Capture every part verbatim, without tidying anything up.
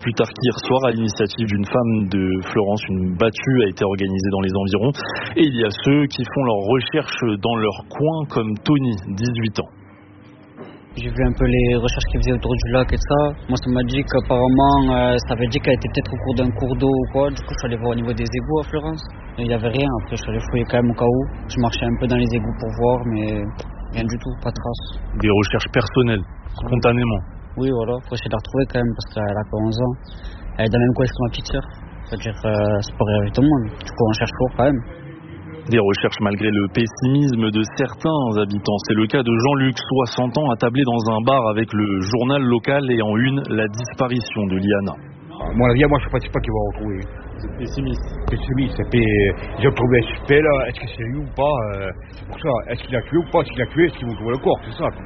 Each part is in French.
plus tard qu'hier soir, à l'initiative d'une femme de Florence, une battue a été organisée dans les environs. Et il y a ceux qui font leurs recherches dans leur coin, comme Tony, dix-huit ans. J'ai vu un peu les recherches qu'ils faisaient autour du lac et ça. Moi, ça m'a dit qu'apparemment, euh, ça avait dit qu'elle était peut-être au cours d'un cours d'eau ou quoi. Du coup, je suis allé voir au niveau des égouts à Florence. Il n'y avait rien. Après, je suis allé fouiller quand même au cas où. Je marchais un peu dans les égouts pour voir, mais rien du tout, pas de traces. Des recherches personnelles, spontanément. Oui, voilà. Faut essayer de la retrouver quand même parce qu'elle a que onze ans. Elle est dans le même coin que ma petite sœur. C'est-à-dire, euh, c'est pas arrivé tout le monde. Du coup, on cherche toujours quand même. Des recherches malgré le pessimisme de certains habitants. C'est le cas de Jean-Luc, soixante ans, attablé dans un bar avec le journal local et en une, la disparition de Liana. À mon avis, moi je ne pense pas qu'ils vont retrouver. C'est pessimiste. Pessimiste, ils ont trouvé un suspect là, est-ce que c'est lui ou pas euh, c'est pour ça, est-ce qu'il a tué ou pas, s'il a tué, est-ce qu'ils vont trouver le corps, c'est ça.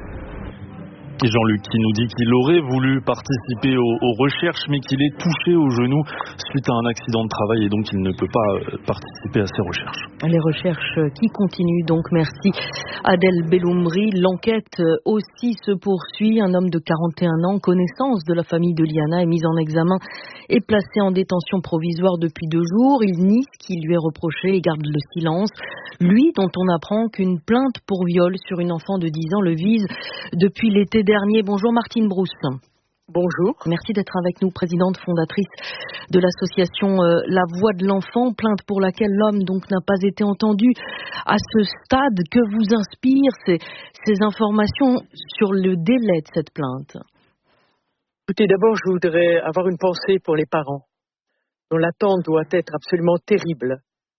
Et Jean-Luc qui nous dit qu'il aurait voulu participer aux, aux recherches mais qu'il est touché au genou suite à un accident de travail et donc il ne peut pas participer à ces recherches. Les recherches qui continuent donc, merci Adèle Belloumri. L'enquête aussi se poursuit. Un homme de quarante et un ans, connaissance de la famille de Liana, est mis en examen et placé en détention provisoire depuis deux jours. Il nie ce qui lui est reproché et garde le silence. Lui, dont on apprend qu'une plainte pour viol sur une enfant de dix ans le vise depuis l'été dernier. Bonjour Martine Brousse. Bonjour. Merci d'être avec nous, présidente fondatrice de l'association euh, La Voix de l'Enfant, plainte pour laquelle l'homme donc n'a pas été entendu. À ce stade, que vous inspirent ces, ces informations sur le délai de cette plainte? Écoutez, d'abord, je voudrais avoir une pensée pour les parents, dont l'attente doit être absolument terrible.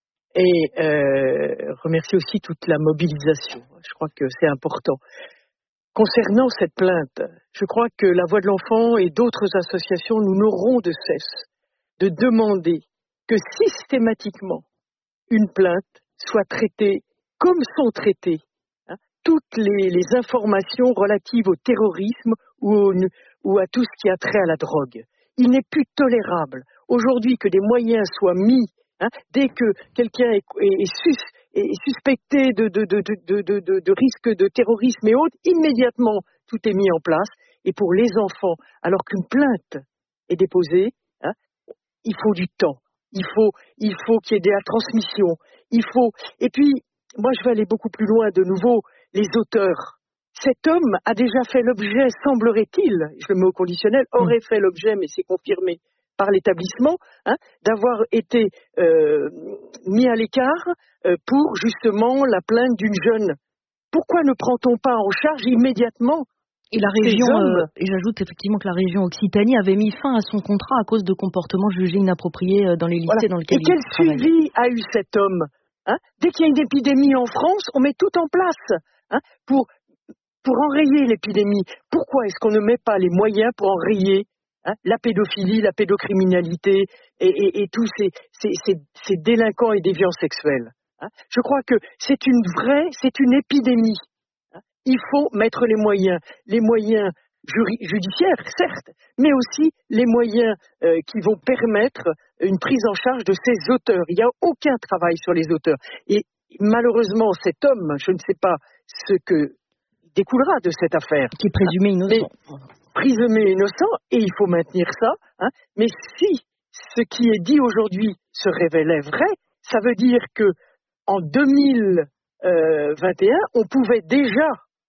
Et euh, remercier aussi toute la mobilisation. Je crois que c'est important. Concernant cette plainte, je crois que la Voix de l'Enfant et d'autres associations, nous n'aurons de cesse de demander que systématiquement une plainte soit traitée comme sont traitées hein, toutes les, les informations relatives au terrorisme ou, au, ou à tout ce qui a trait à la drogue. Il n'est plus tolérable aujourd'hui que des moyens soient mis hein, dès que quelqu'un est, est, est sus, est suspecté de, de, de, de, de, de, de risque de terrorisme et autres, immédiatement tout est mis en place. Et pour les enfants, alors qu'une plainte est déposée, hein, il faut du temps, il faut, il faut qu'il y ait de la transmission, il faut. Et puis, moi je vais aller beaucoup plus loin de nouveau, les auteurs. Cet homme a déjà fait l'objet, semblerait-il, je le mets au conditionnel, aurait fait l'objet, mais c'est confirmé par l'établissement, hein, d'avoir été euh, mis à l'écart euh, pour justement la plainte d'une jeune. Pourquoi ne prend-on pas en charge immédiatement et la région, euh, et j'ajoute effectivement que la région Occitanie avait mis fin à son contrat à cause de comportements jugés inappropriés dans les lycées voilà. dans lesquels il travaillait. Et quel suivi a eu cet homme hein? Dès qu'il y a une épidémie en France, on met tout en place hein, pour, pour enrayer l'épidémie. Pourquoi est-ce qu'on ne met pas les moyens pour enrayer Hein, la pédophilie, la pédocriminalité et, et, et tous ces, ces, ces, ces délinquants et déviants sexuels. Hein. Je crois que c'est une vraie, c'est une épidémie. Hein. Il faut mettre les moyens, les moyens juri, judiciaires, certes, mais aussi les moyens euh, qui vont permettre une prise en charge de ces auteurs. Il n'y a aucun travail sur les auteurs. Et malheureusement, cet homme, je ne sais pas ce que découlera de cette affaire. Qui est présumé innocent. Mais, présumé innocent, et il faut maintenir ça, hein, mais si ce qui est dit aujourd'hui se révélait vrai, ça veut dire que en deux mille vingt et un, on pouvait déjà,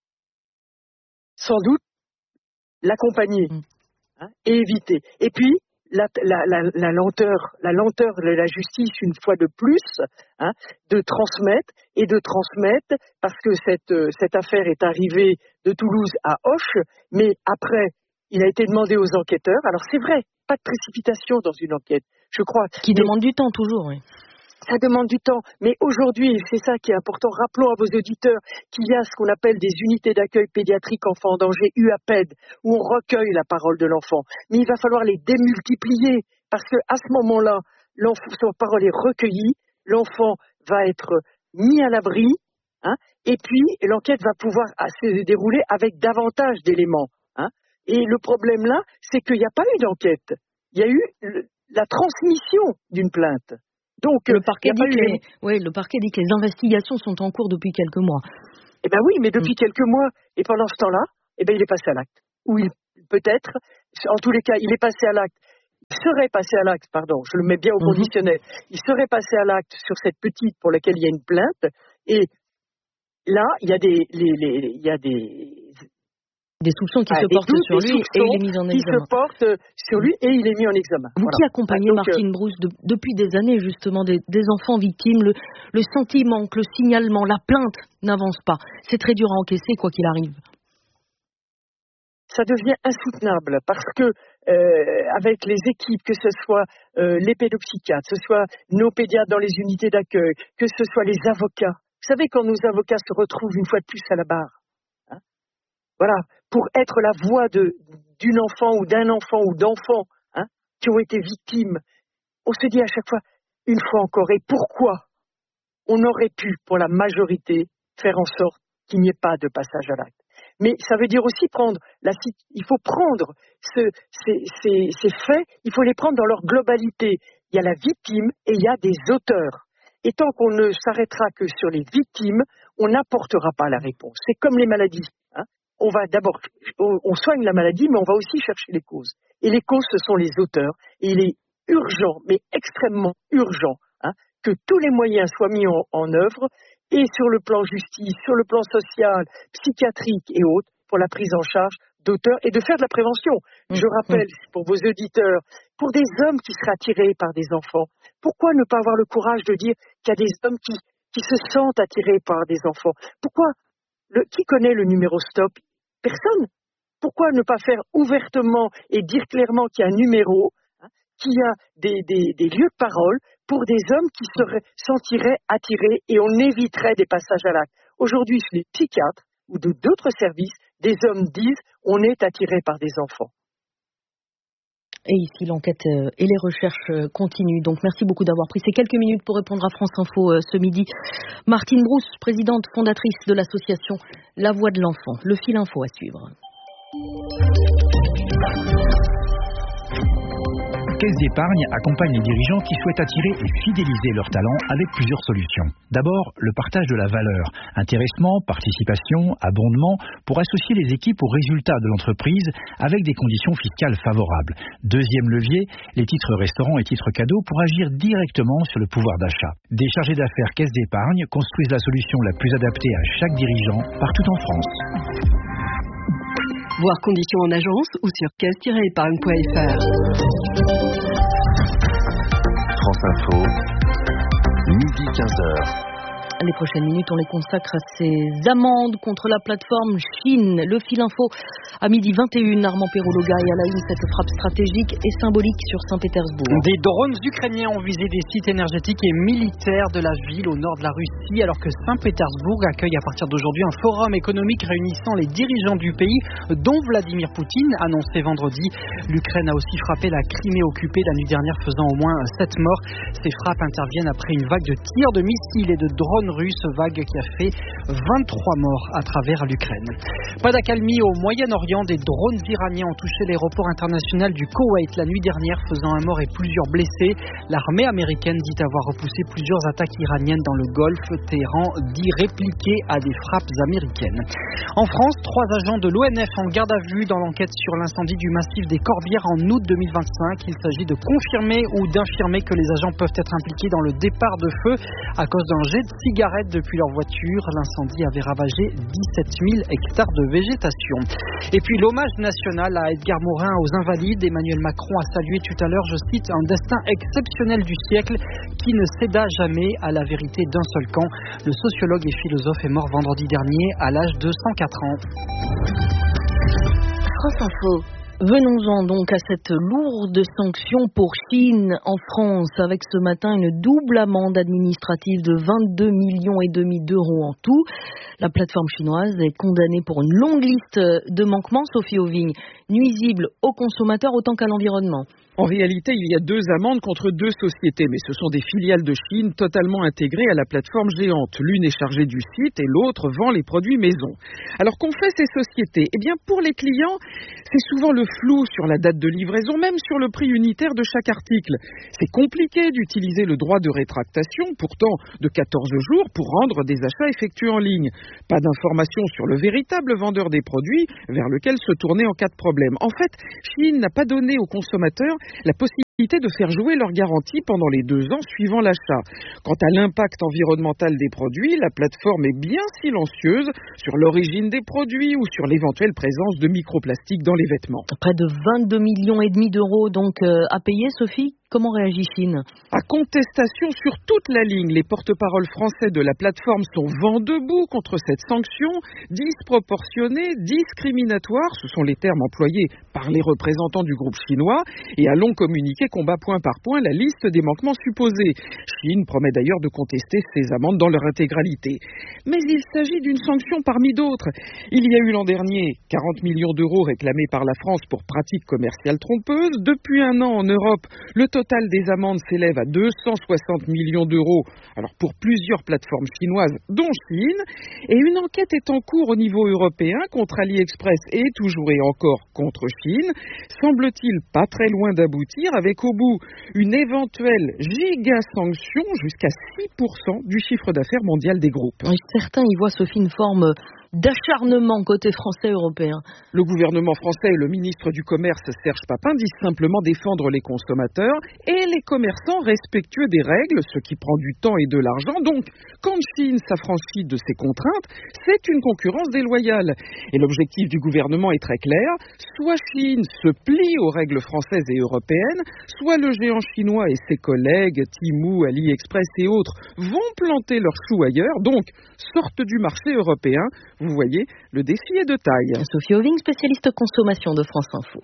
sans doute, l'accompagner hein, et éviter. Et puis, la, la, la, la lenteur, la lenteur de la justice, une fois de plus, hein, de transmettre et de transmettre, parce que cette, cette affaire est arrivée de Toulouse à Auch, mais après, il a été demandé aux enquêteurs. Alors c'est vrai, pas de précipitation dans une enquête, je crois. Qui mais, demande du temps toujours, oui. Ça demande du temps, mais aujourd'hui, c'est ça qui est important, rappelons à vos auditeurs qu'il y a ce qu'on appelle des unités d'accueil pédiatrique enfants en danger, U A P E D, où on recueille la parole de l'enfant. Mais il va falloir les démultiplier, parce qu'à ce moment-là, son parole est recueillie, l'enfant va être mis à l'abri, hein, et puis l'enquête va pouvoir se dérouler avec davantage d'éléments. Hein. Et le problème là, c'est qu'il n'y a pas eu d'enquête. Il y a eu le, la transmission d'une plainte. Donc, le parquet, dit que les... oui, le parquet dit que les investigations sont en cours depuis quelques mois. Eh bien oui, mais depuis mmh. quelques mois, et pendant ce temps-là, eh ben, il est passé à l'acte. Ou il, peut-être, en tous les cas, il est passé à l'acte. serait passé à l'acte, pardon, je le mets bien au mmh. conditionnel, il serait passé à l'acte sur cette petite pour laquelle il y a une plainte, et là, il y a des, les, les, il y a des, des soupçons qui ah, se portent doutes, sur lui et il est mis en examen. Qui se portent sur lui et il est mis en examen. Vous voilà. qui accompagnez ah, donc, Martine Brousse de, depuis des années justement des, des enfants victimes, le, le sentiment que le signalement, la plainte n'avance pas, c'est très dur à encaisser quoi qu'il arrive. Ça devient insoutenable parce que euh, avec les équipes, que ce soit euh, les pédopsychiatres, que ce soit nos pédiatres dans les unités d'accueil, que ce soit les avocats. Vous savez, quand nos avocats se retrouvent une fois de plus à la barre, hein, voilà, pour être la voix de, d'une enfant ou d'un enfant ou d'enfants hein, qui ont été victimes, on se dit à chaque fois, une fois encore, et pourquoi on aurait pu, pour la majorité, faire en sorte qu'il n'y ait pas de passage à l'acte. Mais ça veut dire aussi prendre, la, il faut prendre ce, ces, ces, ces faits, il faut les prendre dans leur globalité. Il y a la victime et il y a des auteurs. Et tant qu'on ne s'arrêtera que sur les victimes, on n'apportera pas la réponse. C'est comme les maladies. Hein. On va d'abord, on, on soigne la maladie, mais on va aussi chercher les causes. Et les causes, ce sont les auteurs. Et il est urgent, mais extrêmement urgent, hein, que tous les moyens soient mis en, en œuvre, et sur le plan justice, sur le plan social, psychiatrique et autres, pour la prise en charge d'auteurs et de faire de la prévention. Mmh. Je rappelle, mmh. pour vos auditeurs, pour des hommes qui seraient attirés par des enfants, pourquoi ne pas avoir le courage de dire qu'il y a des hommes qui, qui se sentent attirés par des enfants? Pourquoi le, qui connaît le numéro stop? Personne. Pourquoi ne pas faire ouvertement et dire clairement qu'il y a un numéro, hein, qu'il y a des, des, des lieux de parole pour des hommes qui se sentiraient attirés et on éviterait des passages à l'acte. Aujourd'hui, chez les psychiatres ou de d'autres services, des hommes disent on est attiré par des enfants. Et ici, l'enquête et les recherches continuent. Donc, merci beaucoup d'avoir pris ces quelques minutes pour répondre à France Info ce midi. Martine Brousse, présidente fondatrice de l'association La Voix de l'Enfant. Le fil info à suivre. Caisse d'épargne accompagne les dirigeants qui souhaitent attirer et fidéliser leurs talents avec plusieurs solutions. D'abord, le partage de la valeur, intéressement, participation, abondement, pour associer les équipes aux résultats de l'entreprise avec des conditions fiscales favorables. Deuxième levier, les titres restaurants et titres cadeaux pour agir directement sur le pouvoir d'achat. Des chargés d'affaires Caisse d'épargne construisent la solution la plus adaptée à chaque dirigeant partout en France. Voir conditions en agence ou sur caisse tiret épargne point f r. France Info, midi quinze heures. Les prochaines minutes, on les consacre à ces amendes contre la plateforme Chine. Le fil info à midi vingt et une, Armand Perrologa et à la une, cette frappe stratégique et symbolique sur Saint-Pétersbourg. Des drones ukrainiens ont visé des sites énergétiques et militaires de la ville au nord de la Russie, alors que Saint-Pétersbourg accueille à partir d'aujourd'hui un forum économique réunissant les dirigeants du pays, dont Vladimir Poutine, annoncé vendredi. L'Ukraine a aussi frappé la Crimée occupée la nuit dernière, faisant au moins sept morts. Ces frappes interviennent après une vague de tirs de missiles et de drones russe, vague qui a fait vingt-trois morts à travers l'Ukraine. Pas d'accalmie au Moyen-Orient, des drones iraniens ont touché l'aéroport international du Koweït la nuit dernière, faisant un mort et plusieurs blessés. L'armée américaine dit avoir repoussé plusieurs attaques iraniennes dans le Golfe. Téhéran dit répliquer à des frappes américaines. En France, trois agents de l'O N F en garde à vue dans l'enquête sur l'incendie du massif des Corbières en août deux mille vingt-cinq. Il s'agit de confirmer ou d'infirmer que les agents peuvent être impliqués dans le départ de feu à cause d'un jet de cigarettes depuis leur voiture. L'incendie avait ravagé dix-sept mille hectares de végétation. Et puis l'hommage national à Edgar Morin aux Invalides. Emmanuel Macron a salué tout à l'heure, je cite, un destin exceptionnel du siècle qui ne céda jamais à la vérité d'un seul camp. Le sociologue et philosophe est mort vendredi dernier à l'âge de cent quatre ans. France Info. Venons-en donc à cette lourde sanction pour Chine en France, avec ce matin une double amende administrative de vingt-deux millions et demi d'euros en tout. La plateforme chinoise est condamnée pour une longue liste de manquements, Sophie Auvigne, nuisibles aux consommateurs autant qu'à l'environnement. En réalité, il y a deux amendes contre deux sociétés, mais ce sont des filiales de Chine totalement intégrées à la plateforme géante. L'une est chargée du site et l'autre vend les produits maison. Alors qu'ont fait ces sociétés ? Eh bien, pour les clients, c'est souvent le flou sur la date de livraison, même sur le prix unitaire de chaque article. C'est compliqué d'utiliser le droit de rétractation, pourtant de quatorze jours, pour rendre des achats effectués en ligne. Pas d'informations sur le véritable vendeur des produits vers lequel se tourner en cas de problème. En fait, Chine n'a pas donné aux consommateurs la possibilité de faire jouer leur garantie pendant les deux ans suivant l'achat. Quant à l'impact environnemental des produits, la plateforme est bien silencieuse sur l'origine des produits ou sur l'éventuelle présence de microplastiques dans les vêtements. Près de vingt-deux millions et demi d'euros donc euh, à payer, Sophie. Comment réagit Shein ? À contestation sur toute la ligne, les porte-paroles français de la plateforme sont vent debout contre cette sanction, disproportionnée, discriminatoire, ce sont les termes employés par les représentants du groupe chinois, et allons communiquer combat point par point la liste des manquements supposés. Shein promet d'ailleurs de contester ces amendes dans leur intégralité. Mais il s'agit d'une sanction parmi d'autres. Il y a eu l'an dernier quarante millions d'euros réclamés par la France pour pratiques commerciales trompeuses. Depuis un an en Europe, le total des amendes s'élève à deux cent soixante millions d'euros, alors pour plusieurs plateformes chinoises, dont Shein, et une enquête est en cours au niveau européen contre AliExpress et toujours et encore contre Shein, semble-t-il pas très loin d'aboutir, avec au bout une éventuelle giga-sanction jusqu'à six pour cent du chiffre d'affaires mondial des groupes. Et certains y voient, Sophie, une forme d'acharnement côté français européen. Le gouvernement français et le ministre du Commerce, Serge Papin, disent simplement défendre les consommateurs et les commerçants respectueux des règles, ce qui prend du temps et de l'argent. Donc, quand Shein s'affranchit de ces contraintes, c'est une concurrence déloyale. Et l'objectif du gouvernement est très clair. Soit Shein se plie aux règles françaises et européennes, soit le géant chinois et ses collègues, Temu, AliExpress et autres, vont planter leurs choux ailleurs, donc sortent du marché européen. Vous voyez, le défi est de taille. Sophie Oving, spécialiste consommation de France Info.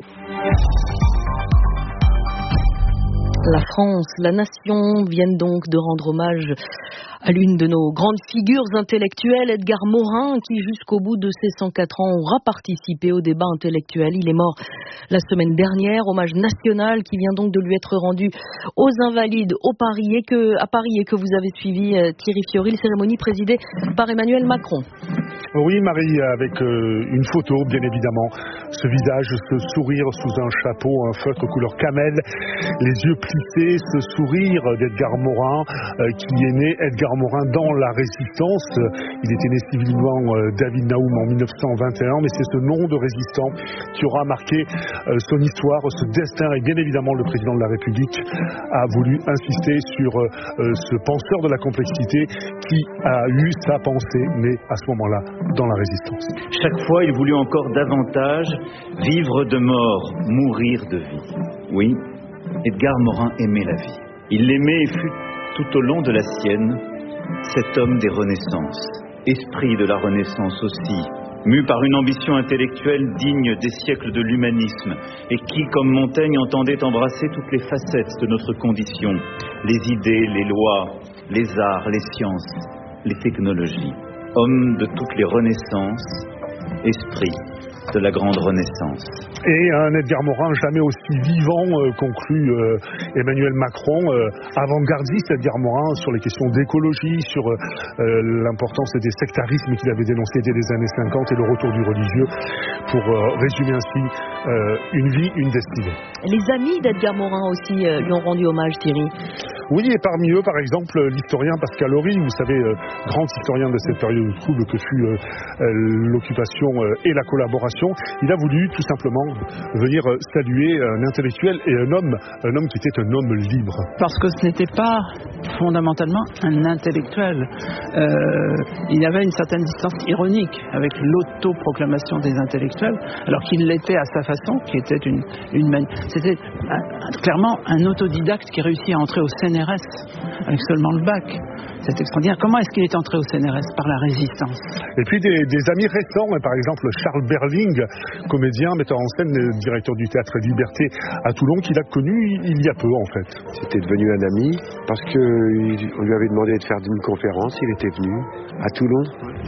La France, la nation viennent donc de rendre hommage à l'une de nos grandes figures intellectuelles, Edgar Morin, qui jusqu'au bout de ses cent quatre ans aura participé au débat intellectuel. Il est mort la semaine dernière, hommage national qui vient donc de lui être rendu aux Invalides au Paris et que, à Paris et que vous avez suivi, Thierry Fioril, cérémonie présidée par Emmanuel Macron. Oui, Marie, avec euh, une photo, bien évidemment, ce visage, ce sourire sous un chapeau, un feutre couleur camel, les yeux plissés, ce sourire d'Edgar Morin, euh, qui est né, Edgar Morin, dans la Résistance. Il était né civilement euh, David Naoum en mille neuf cent vingt et un, mais c'est ce nom de résistant qui aura marqué euh, son histoire, ce destin, et bien évidemment, le président de la République a voulu insister sur euh, ce penseur de la complexité qui a eu sa pensée, mais à ce moment-là, dans la Résistance. Chaque fois, il voulut encore davantage vivre de mort, mourir de vie. Oui, Edgar Morin aimait la vie. Il l'aimait et fut tout au long de la sienne cet homme des Renaissances, esprit de la Renaissance aussi, mu par une ambition intellectuelle digne des siècles de l'humanisme et qui, comme Montaigne, entendait embrasser toutes les facettes de notre condition, les idées, les lois, les arts, les sciences, les technologies. Homme de toutes les renaissances, esprit de la grande Renaissance. Et un Edgar Morin jamais aussi vivant, euh, conclut euh, Emmanuel Macron, euh, avant-gardiste Edgar Morin sur les questions d'écologie, sur euh, l'importance des sectarismes qu'il avait dénoncés dès les années cinquante et le retour du religieux, pour euh, résumer ainsi euh, une vie, une destinée. Les amis d'Edgar Morin aussi euh, lui ont rendu hommage, Thierry. Oui, et parmi eux, par exemple, l'historien Pascal Horry, vous savez, euh, grand historien de cette période trouble que fut euh, euh, l'occupation euh, et la collaboration, il a voulu tout simplement venir euh, saluer un intellectuel et un homme, un homme qui était un homme libre. Parce que ce n'était pas fondamentalement un intellectuel. Euh, il avait une certaine distance ironique avec l'autoproclamation des intellectuels, alors qu'il l'était à sa façon, qui était une, une mani- c'était un, un, clairement un autodidacte qui réussit à entrer au C N R S avec seulement le bac. C'est extraordinaire. Comment est-ce qu'il est entré au C N R S? Par la résistance. Et puis des, des amis récents, par exemple Charles Berling, comédien, metteur en scène, directeur du théâtre Liberté à Toulon, qu'il a connu il y a peu en fait. C'était devenu un ami parce qu'on lui avait demandé de faire une conférence, il était venu à Toulon.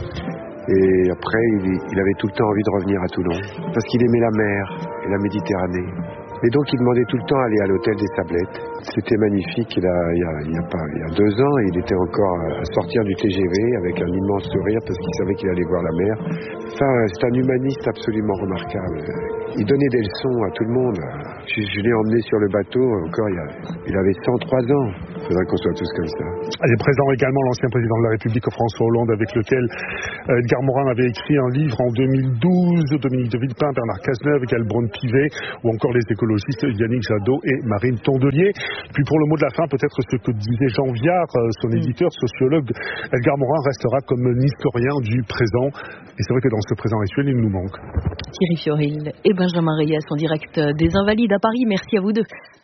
Et après, il, il avait tout le temps envie de revenir à Toulon parce qu'il aimait la mer et la Méditerranée. Et donc il demandait tout le temps d'aller à l'hôtel des Sablettes. C'était magnifique, il, a, il, y a, il, y a pas, il y a deux ans, il était encore à sortir du T G V avec un immense sourire parce qu'il savait qu'il allait voir la mer. Enfin, c'est un humaniste absolument remarquable. Il donnait des leçons à tout le monde. Je, je l'ai emmené sur le bateau, encore il, a, il avait cent trois ans. Il faudrait qu'on soit tous comme ça. Il est présent également l'ancien président de la République François Hollande, avec lequel Edgar Morin avait écrit un livre en deux mille douze, Dominique de Villepin, Bernard Cazeneuve, Galbron Pivet, ou encore les écologistes Yannick Jadot et Marine Tondelier. Puis pour le mot de la fin, peut-être ce que disait Jean Viard, son éditeur, sociologue. Edgar Morin restera comme un historien du présent. Et c'est vrai que dans ce présent actuel, il nous manque. Thierry Fioril et Benjamin Reyes en direct des Invalides à Paris. Merci à vous deux.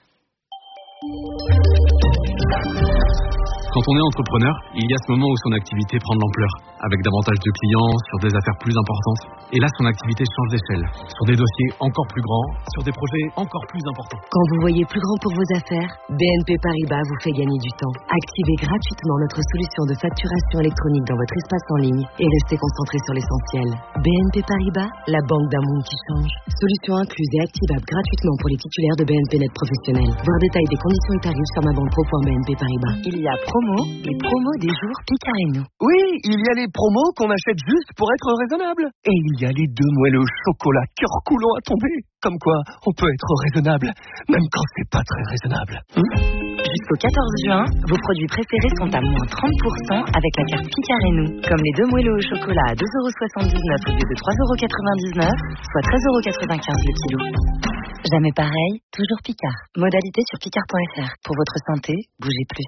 Quand on est entrepreneur, il y a ce moment où son activité prend de l'ampleur, avec davantage de clients, sur des affaires plus importantes. Et là, son activité change d'échelle, sur des dossiers encore plus grands, sur des projets encore plus importants. Quand vous voyez plus grand pour vos affaires, B N P Paribas vous fait gagner du temps. Activez gratuitement notre solution de facturation électronique dans votre espace en ligne et restez concentré sur l'essentiel. B N P Paribas, la banque d'un monde qui change. Solution incluse et activable gratuitement pour les titulaires de B N P Net professionnels. Voir détail des conditions et tarifs sur ma banque pro point b n p paribas. Il y a promo, les promos des jours Picard et nous. Oui, il y a les promos qu'on achète juste pour être raisonnable. Et il y a les deux moelleux au chocolat cœur coulant à tomber. Comme quoi, on peut être raisonnable, même quand c'est pas très raisonnable. Hum Jusqu'au quatorze juin, vos produits préférés sont à moins trente pour cent avec la carte Picard et nous. Comme les deux moelleux au chocolat à deux euros soixante-dix-neuf au lieu de trois euros quatre-vingt-dix-neuf, soit treize euros quatre-vingt-quinze le kilo. Jamais pareil, toujours Picard. Modalité sur picard point f r. Pour votre santé, bougez plus.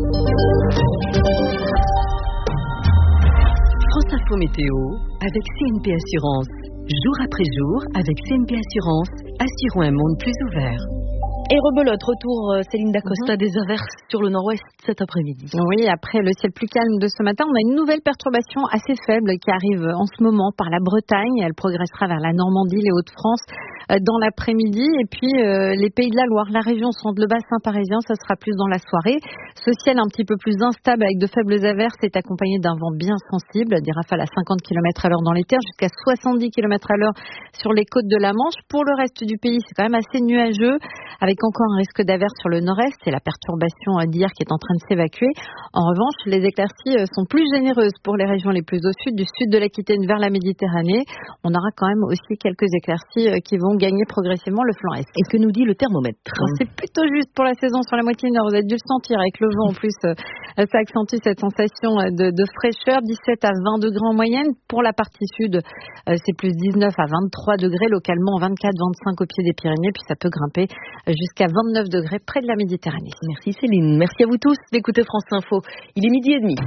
France Info Météo avec C N P Assurance. Jour après jour, avec C N P Assurance, assurons un monde plus ouvert. Et rebelote, retour Céline Dacosta, mm-hmm. des averses sur le nord-ouest cet après-midi. Oui, après le ciel plus calme de ce matin, on a une nouvelle perturbation assez faible qui arrive en ce moment par la Bretagne. Elle progressera vers la Normandie, les Hauts-de-France dans l'après-midi. Et puis euh, les Pays de la Loire, la région centre, le bassin parisien, ça sera plus dans la soirée. Ce ciel un petit peu plus instable avec de faibles averses est accompagné d'un vent bien sensible, des rafales à cinquante kilomètres à l'heure dans les terres, jusqu'à soixante-dix kilomètres à l'heure sur les côtes de la Manche. Pour le reste du pays, c'est quand même assez nuageux, avec encore un risque d'averse sur le nord-est. C'est la perturbation d'hier qui est en train de s'évacuer. En revanche, les éclaircies sont plus généreuses pour les régions les plus au sud, du sud de l'Aquitaine vers la Méditerranée. On aura quand même aussi quelques éclaircies qui vont gagner progressivement le flanc est. Et que nous dit le thermomètre? C'est plutôt juste pour la saison sur la moitié nord. Vous avez dû le sentir avec le vent en plus. Ça accentue cette sensation de, de fraîcheur. dix-sept à vingt degrés en moyenne. Pour la partie sud, c'est plus dix-neuf à vingt-trois degrés. Localement, vingt-quatre à vingt-cinq au pied des Pyrénées. Puis ça peut grimper jusqu'à vingt-neuf degrés près de la Méditerranée. Merci Céline. Merci à vous tous d'écouter France Info. Il est midi et demi.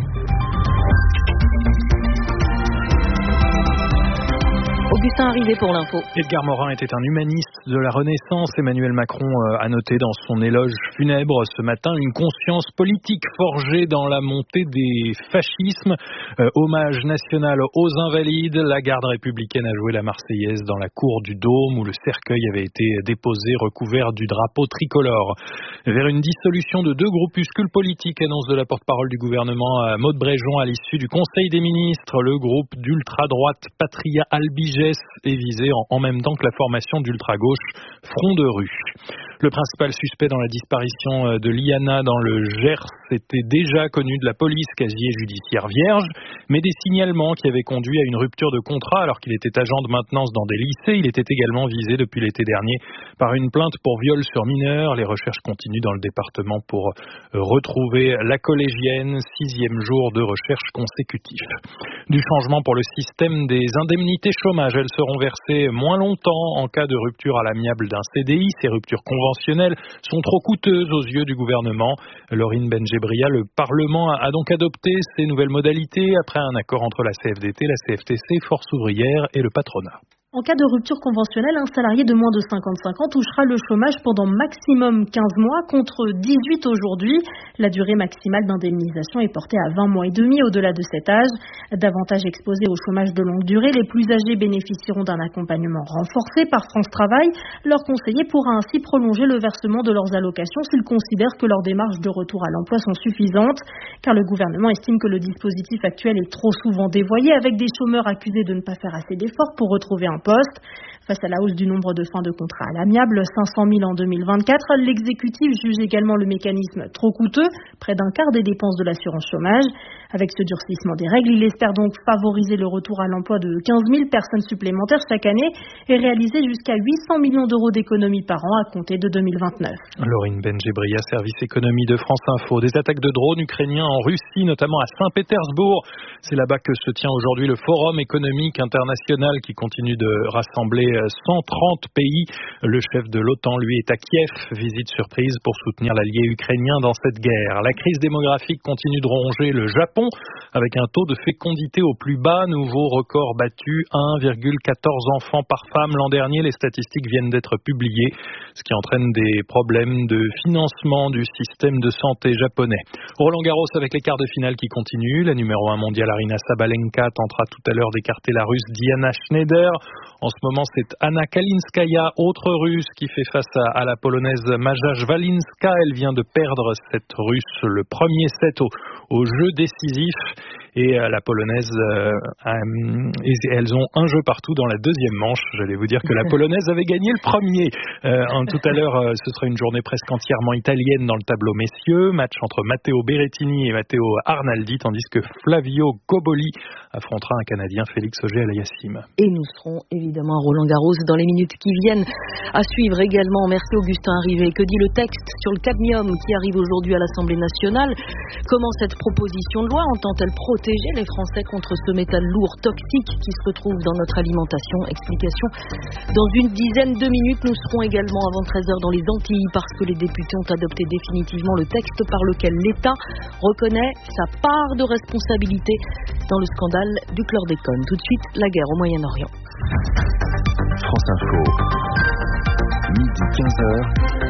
Augustin arrivé pour l'info. Edgar Morin était un humaniste de la Renaissance. Emmanuel Macron a noté dans son éloge funèbre ce matin une conscience politique forgée dans la montée des fascismes. Euh, hommage national aux Invalides. La garde républicaine a joué la Marseillaise dans la cour du Dôme où le cercueil avait été déposé recouvert du drapeau tricolore. Vers une dissolution de deux groupuscules politiques, annonce de la porte-parole du gouvernement Maud Bréjon à l'issue du Conseil des ministres. Le groupe d'ultra-droite Patria Albigès est visé en, en même temps que la formation d'ultra-gauche Front de Rue. Le principal suspect dans la disparition de Liana dans le Gers était déjà connu de la police, casier judiciaire vierge, mais des signalements qui avaient conduit à une rupture de contrat alors qu'il était agent de maintenance dans des lycées. Il était également visé depuis l'été dernier par une plainte pour viol sur mineur. Les recherches continuent dans le département pour retrouver la collégienne, sixième jour de recherche consécutif. Du changement pour le système des indemnités chômage. Elles seront versées moins longtemps en cas de rupture à l'amiable d'un C D I. Ces ruptures conventionnelles sont trop coûteuses aux yeux du gouvernement. Laurine Benjebria, le Parlement a donc adopté ces nouvelles modalités après un accord entre la C F D T, la C F T C, Force ouvrière et le patronat. En cas de rupture conventionnelle, un salarié de moins de cinquante-cinq ans touchera le chômage pendant maximum quinze mois contre dix-huit aujourd'hui. La durée maximale d'indemnisation est portée à vingt mois et demi au-delà de cet âge. Davantage exposés au chômage de longue durée, les plus âgés bénéficieront d'un accompagnement renforcé par France Travail. Leur conseiller pourra ainsi prolonger le versement de leurs allocations s'ils considèrent que leurs démarches de retour à l'emploi sont suffisantes, car le gouvernement estime que le dispositif actuel est trop souvent dévoyé, avec des chômeurs accusés de ne pas faire assez d'efforts pour retrouver un poste. Face à la hausse du nombre de fins de contrat à l'amiable, cinq cent mille en deux mille vingt-quatre, l'exécutif juge également le mécanisme trop coûteux, près d'un quart des dépenses de l'assurance chômage. Avec ce durcissement des règles, il espère donc favoriser le retour à l'emploi de quinze mille personnes supplémentaires chaque année et réaliser jusqu'à huit cents millions d'euros d'économies par an à compter de deux mille vingt-neuf. Laurine Benjebria, service économie de France Info. Des attaques de drones ukrainiens en Russie, notamment à Saint-Pétersbourg. C'est là-bas que se tient aujourd'hui le Forum économique international qui continue de rassembler cent trente pays. Le chef de l'OTAN, lui, est à Kiev. Visite surprise pour soutenir l'allié ukrainien dans cette guerre. La crise démographique continue de ronger le Japon avec un taux de fécondité au plus bas. Nouveau record battu, un virgule quatorze enfants par femme l'an dernier. Les statistiques viennent d'être publiées, ce qui entraîne des problèmes de financement du système de santé japonais. Roland Garros avec les quarts de finale qui continuent. La numéro un mondiale Aryna Sabalenka tentera tout à l'heure d'écarter la russe Diana Schneider. En ce moment, c'est Anna Kalinskaya, autre russe, qui fait face à, à la polonaise Maja Jwalinska. Elle vient de perdre cette russe le premier set au, au jeu décisif. Et euh, la polonaise, euh, euh, elles ont un jeu partout dans la deuxième manche. J'allais vous dire que la polonaise avait gagné le premier. Euh, en, tout à l'heure, euh, ce sera une journée presque entièrement italienne dans le tableau messieurs. Match entre Matteo Berrettini et Matteo Arnaldi, tandis que Flavio Goboli affrontera un Canadien, Félix Auger-Aliassime. Et nous serons évidemment à Roland-Garros dans les minutes qui viennent. À suivre également, merci Augustin Rivet. Que dit le texte sur le cadmium qui arrive aujourd'hui à l'Assemblée nationale? Comment cette proposition de loi entend-elle protéger les Français contre ce métal lourd toxique qui se retrouve dans notre alimentation? Explication dans une dizaine de minutes. Nous serons également avant treize heures dans les Antilles parce que les députés ont adopté définitivement le texte par lequel l'État reconnaît sa part de responsabilité dans le scandale du chlordécone. Tout de suite, la guerre au Moyen-Orient. France Info, midi quinze heures.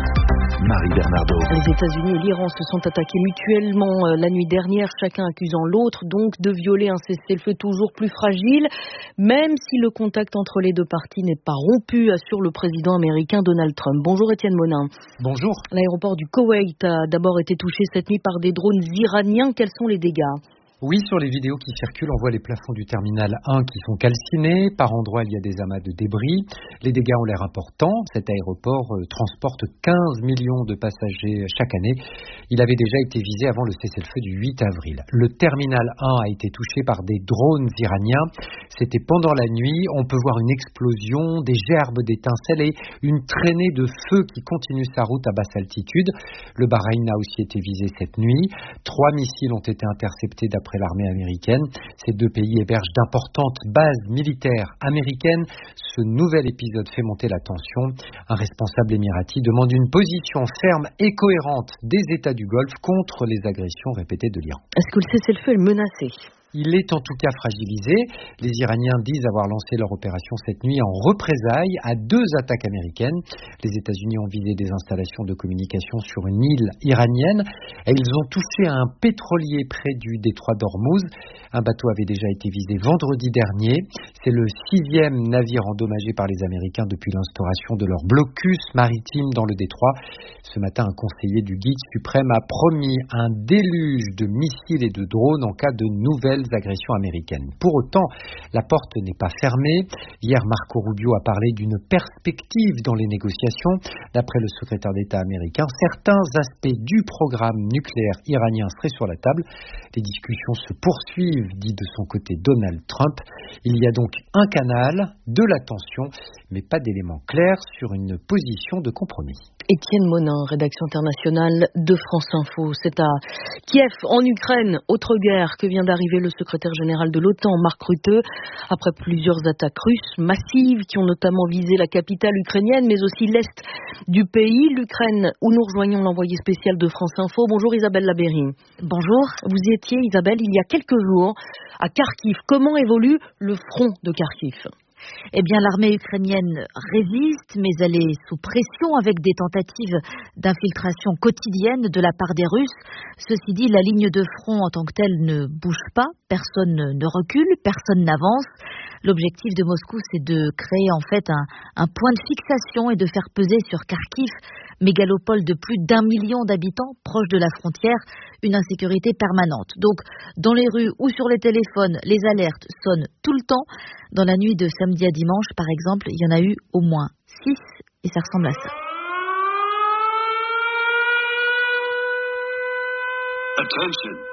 Marie Bernardo. Les États-Unis et l'Iran se sont attaqués mutuellement la nuit dernière, chacun accusant l'autre donc de violer un cessez-le-feu toujours plus fragile, même si le contact entre les deux parties n'est pas rompu, assure le président américain Donald Trump. Bonjour Étienne Monin. Bonjour. L'aéroport du Koweït a d'abord été touché cette nuit par des drones iraniens. Quels sont les dégâts ? Oui, sur les vidéos qui circulent, on voit les plafonds du terminal un qui sont calcinés. Par endroits, il y a des amas de débris. Les dégâts ont l'air importants. Cet aéroport euh, transporte quinze millions de passagers chaque année. Il avait déjà été visé avant le cessez-le-feu du huit avril. Le terminal un a été touché par des drones iraniens. C'était pendant la nuit. On peut voir une explosion, des gerbes d'étincelles et une traînée de feu qui continue sa route à basse altitude. Le Bahreïn a aussi été visé cette nuit. Trois missiles ont été interceptés d'après l'armée américaine. Ces deux pays hébergent d'importantes bases militaires américaines. Ce nouvel épisode fait monter la tension. Un responsable émirati demande une position ferme et cohérente des États du Golfe contre les agressions répétées de l'Iran. Est-ce que le cessez-le-feu est menacé ? Il est en tout cas fragilisé. Les Iraniens disent avoir lancé leur opération cette nuit en représailles à deux attaques américaines. Les États-Unis ont visé des installations de communication sur une île iranienne et ils ont touché un pétrolier près du détroit d'Ormuz. Un bateau avait déjà été visé vendredi dernier. C'est le sixième navire endommagé par les Américains depuis l'instauration de leur blocus maritime dans le détroit. Ce matin, un conseiller du guide suprême a promis un déluge de missiles et de drones en cas de nouvelles agressions américaines. Pour autant, la porte n'est pas fermée. Hier, Marco Rubio a parlé d'une perspective dans les négociations. D'après le secrétaire d'État américain, certains aspects du programme nucléaire iranien seraient sur la table. Les discussions se poursuivent, dit de son côté Donald Trump. Il y a donc un canal, de la tension, mais pas d'éléments clairs sur une position de compromis. Étienne Monin, rédaction internationale de France Info. C'est à Kiev, en Ukraine, autre guerre que vient d'arriver le secrétaire général de l'OTAN, Mark Rutte, après plusieurs attaques russes massives qui ont notamment visé la capitale ukrainienne, mais aussi l'est du pays, l'Ukraine, où nous rejoignons l'envoyé spécial de France Info. Bonjour Isabelle Labéry. Bonjour. Vous y étiez, Isabelle, il y a quelques jours à Kharkiv. Comment évolue le front de Kharkiv ? Eh bien, l'armée ukrainienne résiste, mais elle est sous pression avec des tentatives d'infiltration quotidienne de la part des Russes. Ceci dit, la ligne de front en tant que telle ne bouge pas, personne ne recule, personne n'avance. L'objectif de Moscou, c'est de créer en fait un, un point de fixation et de faire peser sur Kharkiv, mégalopole de plus d'un million d'habitants, proche de la frontière, une insécurité permanente. Donc, dans les rues ou sur les téléphones, les alertes sonnent tout le temps. Dans la nuit de samedi à dimanche, par exemple, il y en a eu au moins six, et ça ressemble à ça. Attention.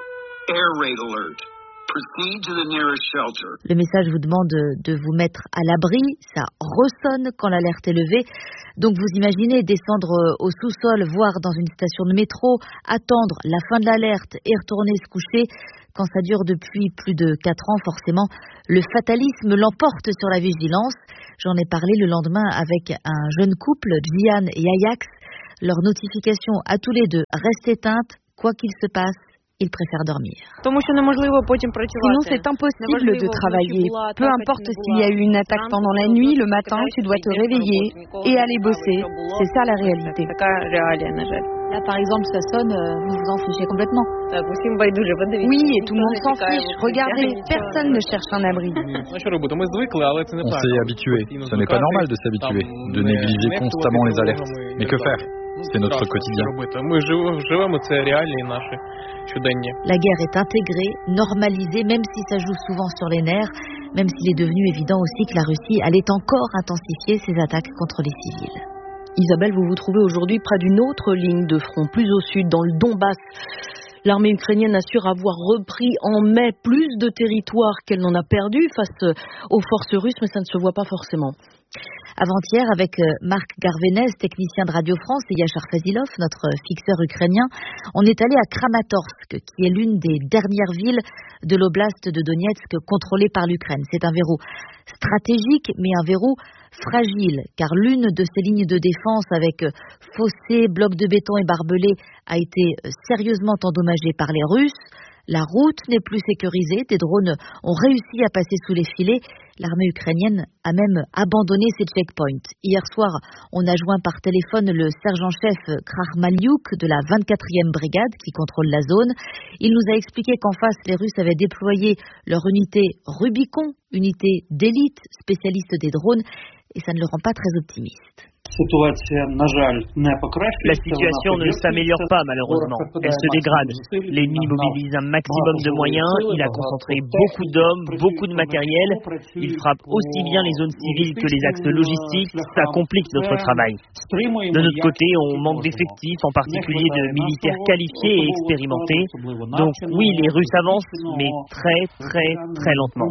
Le message vous demande de vous mettre à l'abri, ça ressonne quand l'alerte est levée. Donc vous imaginez descendre au sous-sol, voire dans une station de métro, attendre la fin de l'alerte et retourner se coucher. Quand ça dure depuis plus de quatre ans, forcément, le fatalisme l'emporte sur la vigilance. J'en ai parlé le lendemain avec un jeune couple, Gian et Ajax. Leur notification à tous les deux reste éteinte, quoi qu'il se passe. Ils préfèrent dormir. Sinon, c'est impossible de travailler. Peu importe s'il y a eu une attaque pendant la nuit, le matin, tu dois te réveiller et aller bosser. C'est ça la réalité. Là, par exemple, ça sonne, vous vous en fichez complètement. Oui, et tout le monde s'en fiche. Regardez, personne ne cherche un abri. On s'est habitué. Ce n'est pas normal de s'habituer, de négliger constamment les alertes. Mais que faire ? C'est notre quotidien. La guerre est intégrée, normalisée, même si ça joue souvent sur les nerfs, même s'il est devenu évident aussi que la Russie allait encore intensifier ses attaques contre les civils. Isabelle, vous vous trouvez aujourd'hui près d'une autre ligne de front, plus au sud, dans le Donbass. L'armée ukrainienne assure avoir repris en mai plus de territoires qu'elle n'en a perdu face aux forces russes, mais ça ne se voit pas forcément. Avant-hier, avec Marc Garvenez, technicien de Radio France, et Yachar Fazilov, notre fixeur ukrainien, on est allé à Kramatorsk, qui est l'une des dernières villes de l'oblast de Donetsk contrôlée par l'Ukraine. C'est un verrou stratégique, mais un verrou fragile, car l'une de ces lignes de défense avec fossés, blocs de béton et barbelés a été sérieusement endommagée par les Russes. La route n'est plus sécurisée, des drones ont réussi à passer sous les filets. L'armée ukrainienne a même abandonné ses checkpoints. Hier soir, on a joint par téléphone le sergent-chef Krahmaliuk de la vingt-quatrième brigade qui contrôle la zone. Il nous a expliqué qu'en face, les Russes avaient déployé leur unité Rubicon, unité d'élite spécialiste des drones, et ça ne le rend pas très optimiste. La situation ne s'améliore pas malheureusement, elle se dégrade. L'ennemi mobilise un maximum de moyens, il a concentré beaucoup d'hommes, beaucoup de matériel, il frappe aussi bien les zones civiles que les axes logistiques, ça complique notre travail. De notre côté, on manque d'effectifs, en particulier de militaires qualifiés et expérimentés. Donc oui, les Russes avancent, mais très très très lentement.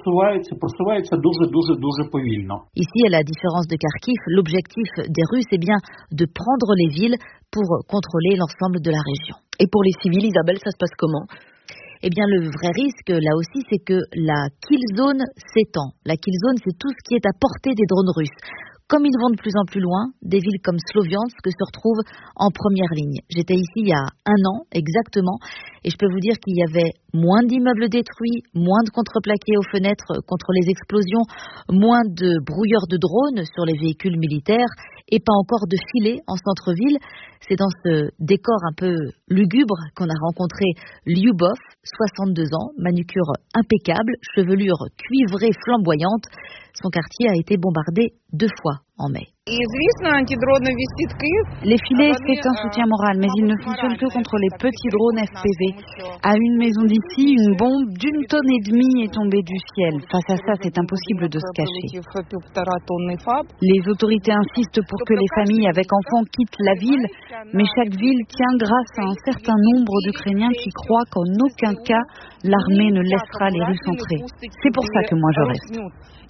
Ici, à la différence de Kharkiv, l'objectif des Russes est bien de prendre les villes pour contrôler l'ensemble de la région. Et pour les civils, Isabelle, ça se passe comment ? Eh bien, le vrai risque, là aussi, c'est que la kill zone s'étend. La kill zone, c'est tout ce qui est à portée des drones russes. Comme ils vont de plus en plus loin, des villes comme Sloviansk se retrouvent en première ligne. J'étais ici il y a un an exactement et je peux vous dire qu'il y avait moins d'immeubles détruits, moins de contreplaqués aux fenêtres contre les explosions, moins de brouilleurs de drones sur les véhicules militaires et pas encore de filets en centre-ville. C'est dans ce décor un peu lugubre qu'on a rencontré Lyubov, soixante-deux ans, manucure impeccable, chevelure cuivrée flamboyante. Son quartier a été bombardé deux fois en mai. Les filets, c'est un soutien moral, mais ils ne fonctionnent que contre les petits drones F P V. À une maison d'ici, une bombe d'une tonne et demie est tombée du ciel. Face à ça, c'est impossible de se cacher. Les autorités insistent pour que les familles avec enfants quittent la ville, mais chaque ville tient grâce à un certain nombre d'Ukrainiens qui croient qu'en aucun cas, l'armée ne laissera les Russes entrer. C'est pour ça que moi je reste.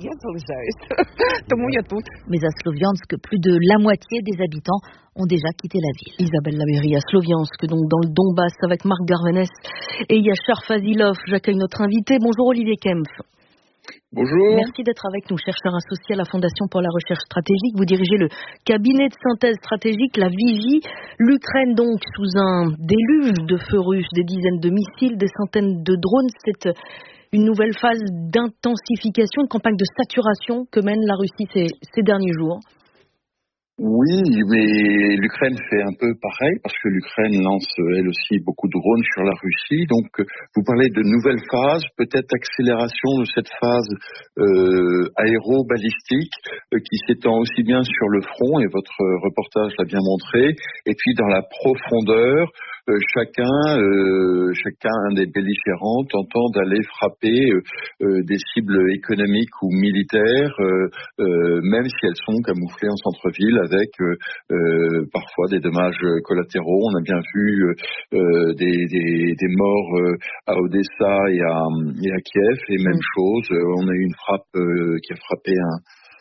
Mais à Sloviansk, plus de la moitié des habitants ont déjà quitté la ville. Isabelle Labéry à Sloviansk, donc dans le Donbass, avec Marc Garvenez et Yachar Fazilov. J'accueille notre invité. Bonjour Olivier Kempf. Bonjour. Merci d'être avec nous, chercheur associé à la Fondation pour la recherche stratégique. Vous dirigez le cabinet de synthèse stratégique, la Vigie. L'Ukraine donc sous un déluge de feux russes, des dizaines de missiles, des centaines de drones. C'est une nouvelle phase d'intensification, une campagne de saturation que mène la Russie ces, ces derniers jours. Oui, mais l'Ukraine fait un peu pareil parce que l'Ukraine lance elle aussi beaucoup de drones sur la Russie. Donc, vous parlez de nouvelle phase, peut-être accélération de cette phase euh, aéro-balistique euh, qui s'étend aussi bien sur le front, et votre reportage l'a bien montré, et puis dans la profondeur, euh, chacun, euh, chacun des belligérants tentant d'aller frapper euh, euh, des cibles économiques ou militaires, euh, euh, même si elles sont camouflées en centre-ville avec euh, euh, parfois des dommages collatéraux. On a bien vu euh, des, des, des morts euh, à Odessa et à, et à Kiev, et même mmh. chose, euh, on a eu une frappe euh, qui a frappé un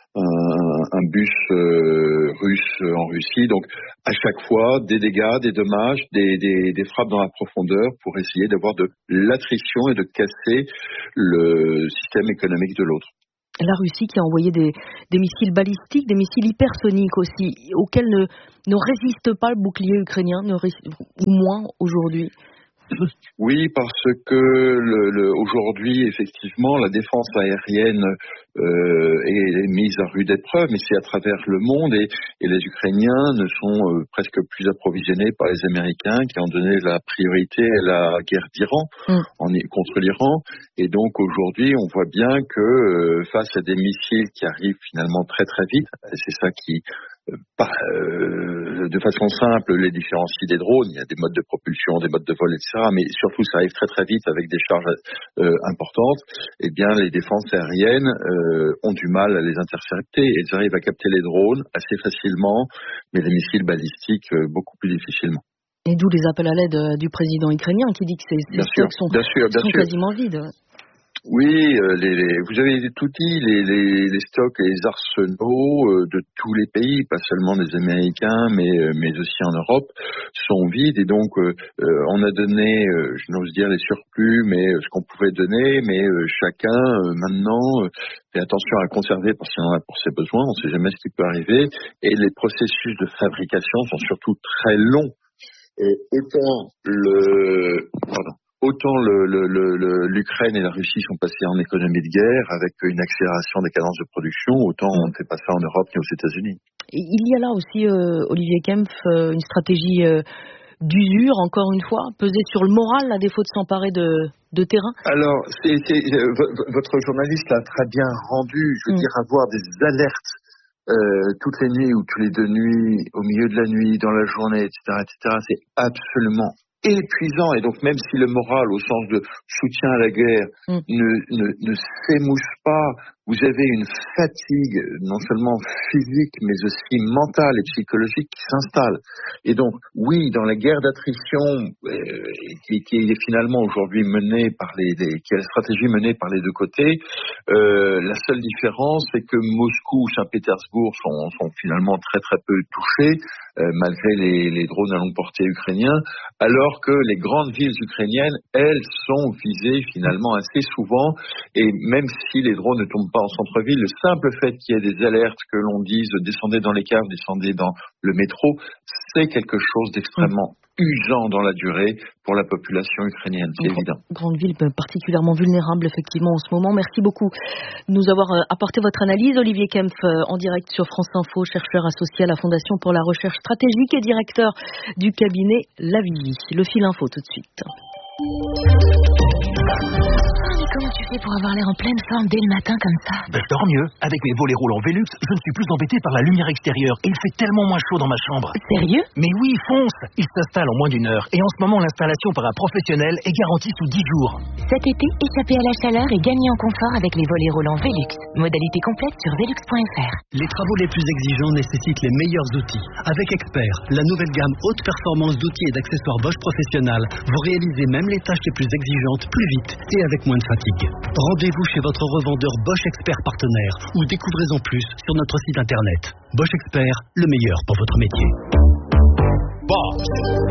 Un, un bus euh, russe en Russie. Donc à chaque fois des dégâts, des dommages, des, des, des frappes dans la profondeur pour essayer d'avoir de l'attrition et de casser le système économique de l'autre. La Russie qui a envoyé des, des missiles balistiques, des missiles hypersoniques aussi, auxquels ne, ne résiste pas le bouclier ukrainien, ne résiste, ou moins aujourd'hui. Oui, parce que le, le, aujourd'hui, effectivement, la défense aérienne euh, est mise à rude épreuve, mais c'est à travers le monde, et, et les Ukrainiens ne sont euh, presque plus approvisionnés par les Américains qui ont donné la priorité à la guerre d'Iran mm. en, contre l'Iran. Et donc aujourd'hui, on voit bien que euh, face à des missiles qui arrivent finalement très très vite, c'est ça qui Euh, par, euh, de façon simple les différencie des drones. Il y a des modes de propulsion, des modes de vol, et cetera. Mais surtout, ça arrive très très vite avec des charges euh, importantes. Eh bien, les défenses aériennes euh, ont du mal à les intercepter. Elles arrivent à capter les drones assez facilement, mais les missiles balistiques euh, beaucoup plus difficilement. Et d'où les appels à l'aide du président ukrainien qui dit que ces, ces stocks sont, bien sûr, bien sont sûr. quasiment vides. Oui, euh, les, les, vous avez tout dit, les, les, les stocks et les arsenaux euh, de tous les pays, pas seulement des Américains, mais, euh, mais aussi en Europe, sont vides. Et donc, euh, euh, on a donné, euh, je n'ose dire les surplus, mais euh, ce qu'on pouvait donner, mais euh, chacun, euh, maintenant, euh, fait attention à conserver parce qu'il en a pour ses besoins, on ne sait jamais ce qui peut arriver. Et les processus de fabrication sont surtout très longs. Et autant le... Pardon. Autant le, le, le, l'Ukraine et la Russie sont passés en économie de guerre avec une accélération des cadences de production, autant on ne fait pas ça en Europe ni aux États-Unis. Et il y a là aussi, euh, Olivier Kempf, euh, une stratégie euh, d'usure, encore une fois, peser sur le moral à défaut de s'emparer de, de terrain. Alors, c'est, c'est, euh, votre journaliste l'a très bien rendu, je veux mm. dire, avoir des alertes Euh, toutes les nuits ou tous les deux nuits, au milieu de la nuit, dans la journée, et cetera, et cetera, c'est absolument épuisant. Et donc, même si le moral, au sens de soutien à la guerre, mm. ne, ne, ne s'émousse pas, vous avez une fatigue, non seulement physique, mais aussi mentale et psychologique qui s'installe. Et donc, oui, dans la guerre d'attrition, euh, qui, qui est finalement aujourd'hui menée par les, les, qui est la stratégie menée par les deux côtés, euh, la seule différence, c'est que Moscou ou Saint-Pétersbourg sont, sont finalement très très peu touchés, euh, malgré les, les drones à longue portée ukrainiens, alors que les grandes villes ukrainiennes, elles, sont visées finalement assez souvent, et même si les drones ne tombent pas en centre-ville, le simple fait qu'il y ait des alertes, que l'on dise descendez dans les caves, descendez dans le métro, c'est quelque chose d'extrêmement usant dans la durée pour la population ukrainienne, c'est évident. Grande ville particulièrement vulnérable effectivement en ce moment. Merci beaucoup de nous avoir apporté votre analyse. Olivier Kempf en direct sur France Info, chercheur associé à la Fondation pour la recherche stratégique et directeur du cabinet Lavilly. Le fil info tout de suite. Comment tu fais pour avoir l'air en pleine forme dès le matin comme ça? Ben, je dors mieux. Avec mes volets roulants Velux, je ne suis plus embêté par la lumière extérieure. Et il fait tellement moins chaud dans ma chambre. Sérieux? Mais oui, fonce! Il s'installe en moins d'une heure. Et en ce moment, l'installation par un professionnel est garantie sous dix jours. Cet été, échappez à la chaleur et gagnez en confort avec les volets roulants Velux. Modalité complète sur velux point f r. Les travaux les plus exigeants nécessitent les meilleurs outils. Avec Expert, la nouvelle gamme haute performance d'outils et d'accessoires Bosch Professionnal, vous réalisez même les tâches les plus exigeantes plus vite et avec moins de fatigue. Rendez-vous chez votre revendeur Bosch Expert partenaire ou découvrez-en plus sur notre site internet. Bosch Expert, le meilleur pour votre métier. Bosch.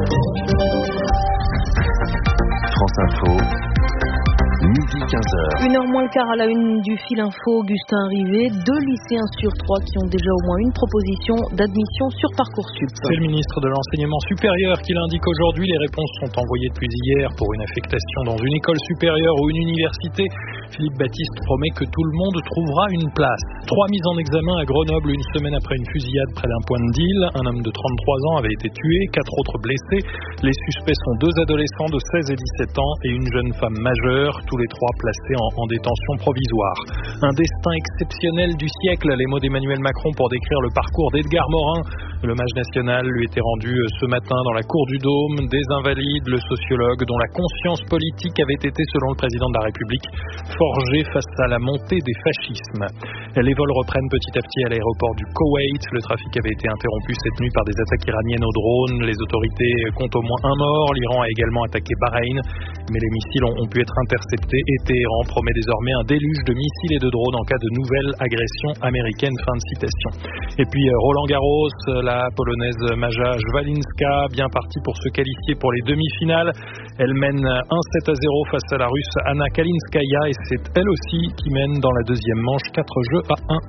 France Info. Midi quinze heures. Une heure moins le quart à la une du fil info, Augustin Rivet. Deux lycéens sur trois qui ont déjà au moins une proposition d'admission sur Parcoursup. C'est le ministre de l'Enseignement supérieur qui l'indique aujourd'hui. Les réponses sont envoyées depuis hier pour une affectation dans une école supérieure ou une université. Philippe Baptiste promet que tout le monde trouvera une place. Trois mises en examen à Grenoble une semaine après une fusillade près d'un point de deal. Un homme de trente-trois ans avait été tué, quatre autres blessés. Les suspects sont deux adolescents de seize et dix-sept ans et une jeune femme majeure. Tous les trois placés en, en détention provisoire. Un destin exceptionnel du siècle, les mots d'Emmanuel Macron pour décrire le parcours d'Edgar Morin. L'hommage national lui était rendu ce matin dans la cour du Dôme. Des Invalides, le sociologue dont la conscience politique avait été, selon le président de la République, forgée face à la montée des fascismes. Les vols reprennent petit à petit à l'aéroport du Koweït. Le trafic avait été interrompu cette nuit par des attaques iraniennes aux drones. Les autorités comptent au moins un mort. L'Iran a également attaqué Bahreïn, mais les missiles ont, ont pu être interceptés et Téhéran promet désormais un déluge de missiles et de drones en cas de nouvelles agressions américaines. Fin de citation. Et puis Roland Garros, la Polonaise Maja Jwalinska, bien partie pour se qualifier pour les demi-finales. Elle mène un sept à zéro face à la Russe Anna Kalinskaya et c'est elle aussi qui mène dans la deuxième manche quatre jeux à un.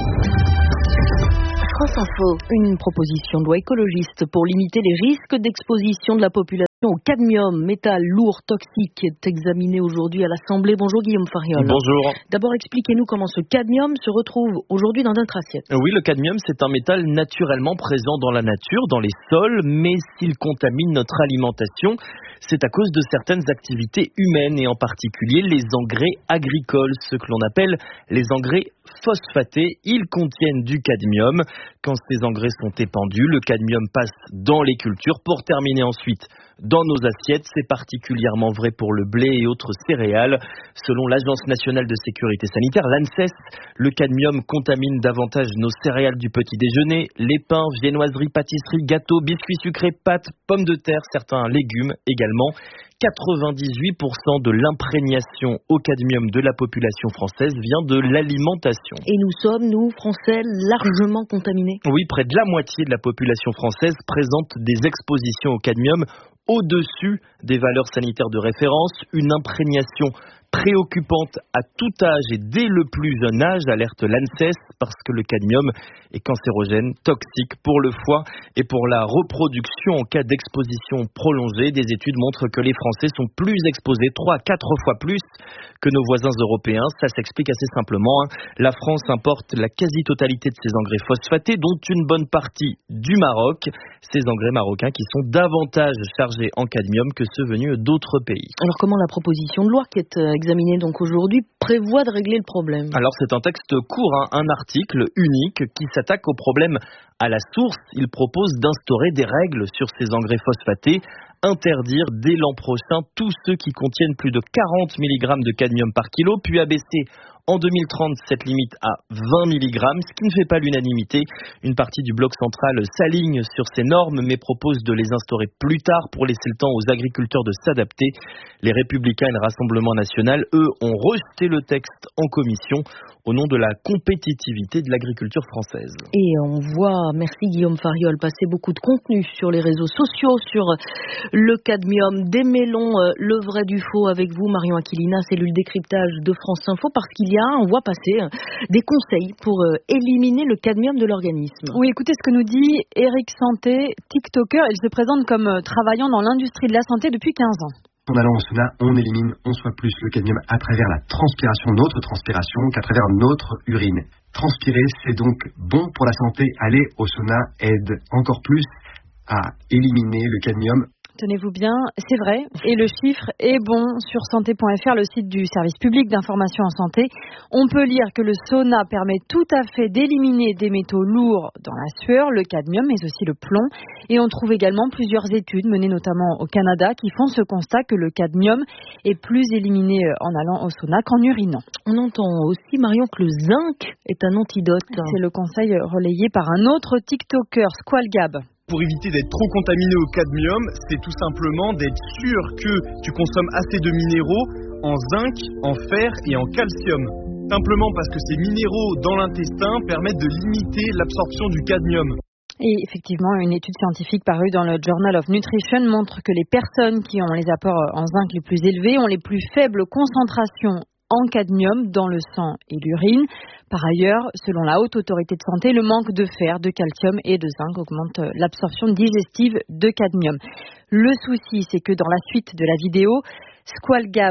France Info. Une proposition de loi écologiste pour limiter les risques d'exposition de la population au cadmium, métal lourd, toxique, est examinée aujourd'hui à l'Assemblée. Bonjour Guillaume Fariol. Bonjour. D'abord, expliquez-nous comment ce cadmium se retrouve aujourd'hui dans notre assiette. Oui, le cadmium, c'est un métal naturellement présent dans la nature, dans les sols, mais s'il contamine notre alimentation, c'est à cause de certaines activités humaines et en particulier les engrais agricoles, ce que l'on appelle les engrais phosphatés. Ils contiennent du cadmium. Quand ces engrais sont épandus, le cadmium passe dans les cultures pour terminer ensuite dans nos assiettes. C'est particulièrement vrai pour le blé et autres céréales. Selon l'Agence nationale de sécurité sanitaire, l'ANSES, le cadmium contamine davantage nos céréales du petit déjeuner, les pains, viennoiseries, pâtisseries, gâteaux, biscuits sucrés, pâtes, pommes de terre, certains légumes également. quatre-vingt-dix-huit pour cent de l'imprégnation au cadmium de la population française vient de l'alimentation. Et nous sommes, nous, Français, largement contaminés. Oui, près de la moitié de la population française présente des expositions au cadmium au-dessus des valeurs sanitaires de référence, une imprégnation préoccupante à tout âge et dès le plus jeune âge, alerte l'ANSES, parce que le cadmium est cancérogène, toxique pour le foie et pour la reproduction en cas d'exposition prolongée. Des études montrent que les Français sont plus exposés, trois à quatre fois plus que nos voisins européens. Ça s'explique assez simplement. Hein. La France importe la quasi-totalité de ses engrais phosphatés, dont une bonne partie du Maroc. Ces engrais marocains qui sont davantage chargés en cadmium que ceux venus d'autres pays. Alors comment la proposition de loi qui est examinée donc aujourd'hui prévoit de régler le problème? Alors c'est un texte court, hein, un article unique qui s'attaque au problème à la source. Il propose d'instaurer des règles sur ces engrais phosphatés, interdire dès l'an prochain tous ceux qui contiennent plus de quarante milligrammes de cadmium par kilo, puis abaisser en deux mille trente cette limite à vingt milligrammes, ce qui ne fait pas l'unanimité. Une partie du bloc central s'aligne sur ces normes, mais propose de les instaurer plus tard pour laisser le temps aux agriculteurs de s'adapter. Les Républicains et le Rassemblement national, eux, ont rejeté le texte en commission au nom de la compétitivité de l'agriculture française. Et on voit, merci Guillaume Fariol, passer beaucoup de contenu sur les réseaux sociaux, sur le cadmium. Démêlons le vrai du faux avec vous, Marion Aquilina, cellule décryptage de France Info, parce qu'il y a, on voit passer des conseils pour éliminer le cadmium de l'organisme. Oui, écoutez ce que nous dit Eric Santé, TikToker. Il se présente comme travaillant dans l'industrie de la santé depuis quinze ans. En allant au sauna, on élimine onze fois plus le cadmium à travers la transpiration, notre transpiration, qu'à travers notre urine. Transpirer, c'est donc bon pour la santé. Aller au sauna aide encore plus à éliminer le cadmium. Tenez-vous bien, c'est vrai, et le chiffre est bon. Sur santé point f r, le site du service public d'information en santé, on peut lire que le sauna permet tout à fait d'éliminer des métaux lourds dans la sueur, le cadmium, mais aussi le plomb. Et on trouve également plusieurs études menées notamment au Canada qui font ce constat que le cadmium est plus éliminé en allant au sauna qu'en urinant. On entend aussi, Marion, que le zinc est un antidote. C'est le conseil relayé par un autre TikToker, Squalgab. Pour éviter d'être trop contaminé au cadmium, c'est tout simplement d'être sûr que tu consommes assez de minéraux en zinc, en fer et en calcium. Simplement parce que ces minéraux dans l'intestin permettent de limiter l'absorption du cadmium. Et effectivement, une étude scientifique parue dans le Journal of Nutrition montre que les personnes qui ont les apports en zinc les plus élevés ont les plus faibles concentrations en cadmium dans le sang et l'urine. Par ailleurs, selon la Haute Autorité de Santé, le manque de fer, de calcium et de zinc augmente l'absorption digestive de cadmium. Le souci, c'est que dans la suite de la vidéo, Squalgab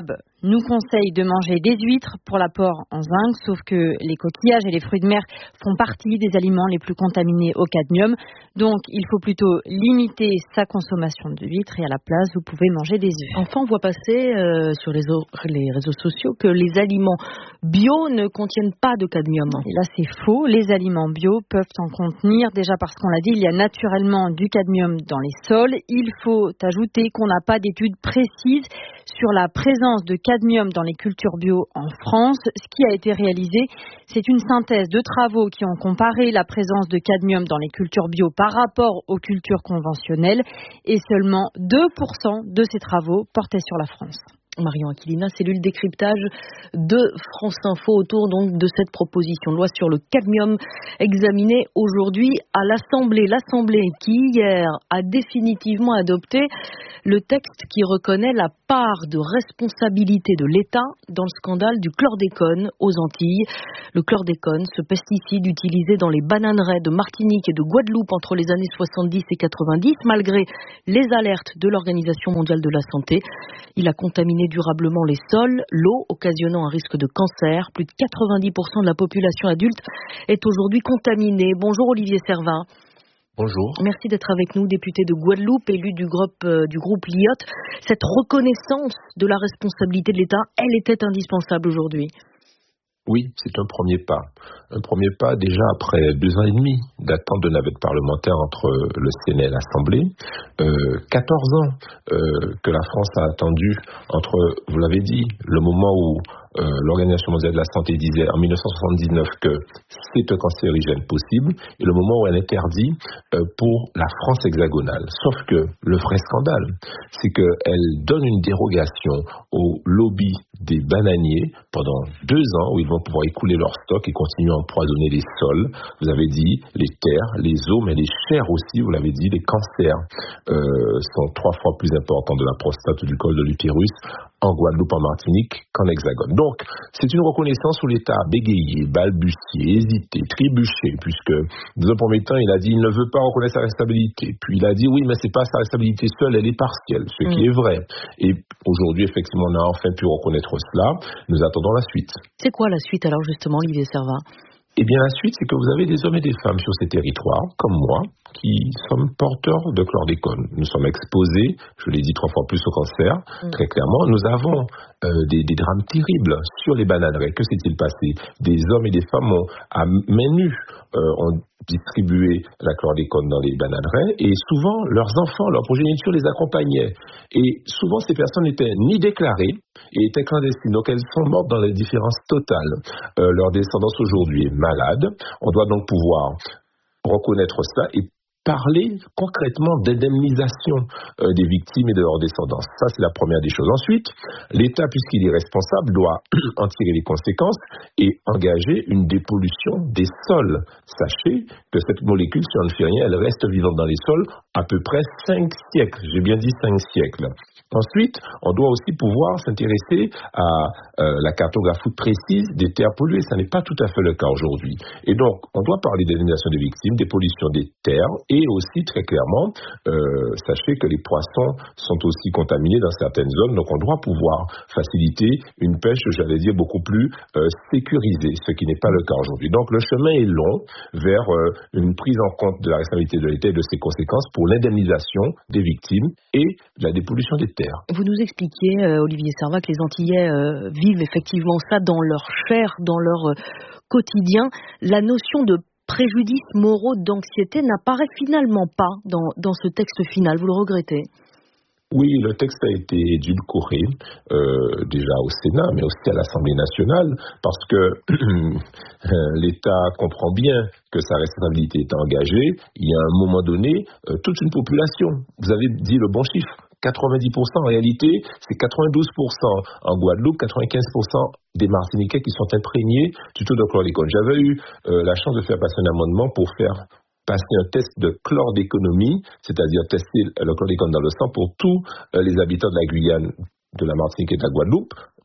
nous conseille de manger des huîtres pour l'apport en zinc, sauf que les coquillages et les fruits de mer font partie des aliments les plus contaminés au cadmium. Donc, il faut plutôt limiter sa consommation d'huîtres et à la place, vous pouvez manger des œufs. Enfin, on voit passer euh, sur les, les réseaux sociaux que les aliments bio ne contiennent pas de cadmium. Et là, c'est faux. Les aliments bio peuvent en contenir. Déjà parce qu'on l'a dit, il y a naturellement du cadmium dans les sols. Il faut ajouter qu'on n'a pas d'études précises sur la présence de cadmium dans les cultures bio en France. Ce qui a été réalisé, c'est une synthèse de travaux qui ont comparé la présence de cadmium dans les cultures bio par rapport aux cultures conventionnelles et seulement deux pour cent de ces travaux portaient sur la France. Marion Aquilina, cellule décryptage de France Info autour donc de cette proposition de loi sur le cadmium examinée aujourd'hui à l'Assemblée. L'Assemblée qui hier a définitivement adopté le texte qui reconnaît la part de responsabilité de l'État dans le scandale du chlordécone aux Antilles. Le chlordécone, ce pesticide utilisé dans les bananeraies de Martinique et de Guadeloupe entre les années soixante-dix et quatre-vingt-dix, malgré les alertes de l'Organisation mondiale de la santé. Il a contaminé durablement les sols, l'eau, occasionnant un risque de cancer. Plus de quatre-vingt-dix pour cent de la population adulte est aujourd'hui contaminée. Bonjour Olivier Servin. Bonjour. Merci d'être avec nous, député de Guadeloupe, élu du groupe, euh, du groupe L I O T. Cette reconnaissance de la responsabilité de l'État, elle était indispensable aujourd'hui. Oui, c'est un premier pas. Un premier pas déjà après deux ans et demi d'attente de navette parlementaire entre le Sénat et l'Assemblée. Euh, quatorze ans euh, que la France a attendu entre, vous l'avez dit, le moment où euh, l'Organisation mondiale de la santé disait en dix-neuf cent soixante-dix-neuf que c'est un cancérigène possible et le moment où elle interdit euh, pour la France hexagonale. Sauf que le vrai scandale, c'est qu'elle donne une dérogation au lobby des bananiers pendant deux ans où ils vont pouvoir écouler leur stock et continuer à empoisonner les sols. Vous avez dit les terres, les eaux, mais les chairs aussi, vous l'avez dit, les cancers euh, sont trois fois plus importants de la prostate ou du col de l'utérus en Guadeloupe, en Martinique qu'en Hexagone. Donc, c'est une reconnaissance où l'État a bégayé, balbutié, hésité, trébuché, puisque dans un premier temps, il a dit il ne veut pas reconnaître sa responsabilité. Puis il a dit oui, mais c'est pas sa responsabilité seule, elle est partielle, ce mmh. qui est vrai. Et aujourd'hui, effectivement, on a enfin pu reconnaître cela. Nous attendons la suite. C'est quoi la suite alors justement, Olivier Servin ? Eh bien, la suite, c'est que vous avez des hommes et des femmes sur ces territoires, comme moi, qui sommes porteurs de chlordécone. Nous sommes exposés, je l'ai dit trois fois plus au cancer, mmh. très clairement. Nous avons euh, des, des drames terribles sur les bananeraies. Que s'est-il passé ? Des hommes et des femmes ont, à main nue, euh, ont distribué la chlordécone dans les bananeraies et souvent, leurs enfants, leurs progéniture les accompagnaient. Et souvent, ces personnes n'étaient ni déclarées et étaient clandestines. Donc, elles sont mortes dans l'indifférence totale. Euh, leur descendance aujourd'hui est malade. On doit donc pouvoir reconnaître ça et parler concrètement d'indemnisation euh, des victimes et de leur descendance. Ça, c'est la première des choses. Ensuite, l'État, puisqu'il est responsable, doit en tirer les conséquences et engager une dépollution des sols. Sachez que cette molécule, si on ne fait rien, elle reste vivante dans les sols à peu près cinq siècles. J'ai bien dit cinq siècles. Ensuite, on doit aussi pouvoir s'intéresser à euh, la cartographie précise des terres polluées. Ça n'est pas tout à fait le cas aujourd'hui. Et donc, on doit parler d'indemnisation des victimes, des pollutions des terres. Et aussi, très clairement, euh, sachez que les poissons sont aussi contaminés dans certaines zones. Donc, on doit pouvoir faciliter une pêche, j'allais dire, beaucoup plus euh, sécurisée, ce qui n'est pas le cas aujourd'hui. Donc, le chemin est long vers euh, une prise en compte de la responsabilité de l'État et de ses conséquences pour l'indemnisation des victimes et la dépollution des terres. Vous nous expliquiez, euh, Olivier Servin, que les Antillais euh, vivent effectivement ça dans leur chair, dans leur euh, quotidien. La notion de préjudices moraux d'anxiété n'apparaît finalement pas dans, dans ce texte final. Vous le regrettez ? Oui, le texte a été édulcoré euh, déjà au Sénat, mais aussi à l'Assemblée nationale, parce que l'État comprend bien que sa responsabilité est engagée. Il y a à un moment donné euh, toute une population. Vous avez dit le bon chiffre. quatre-vingt-dix pour cent en réalité, c'est quatre-vingt-douze pour cent en Guadeloupe, quatre-vingt-quinze pour cent des Martiniquais qui sont imprégnés du taux de chlordécone. J'avais eu euh, la chance de faire passer un amendement pour faire passer un test de chlordéconomie, c'est-à-dire tester le chlordécone dans le sang pour tous euh, les habitants de la Guyane, de la Martinique et de la Guadeloupe.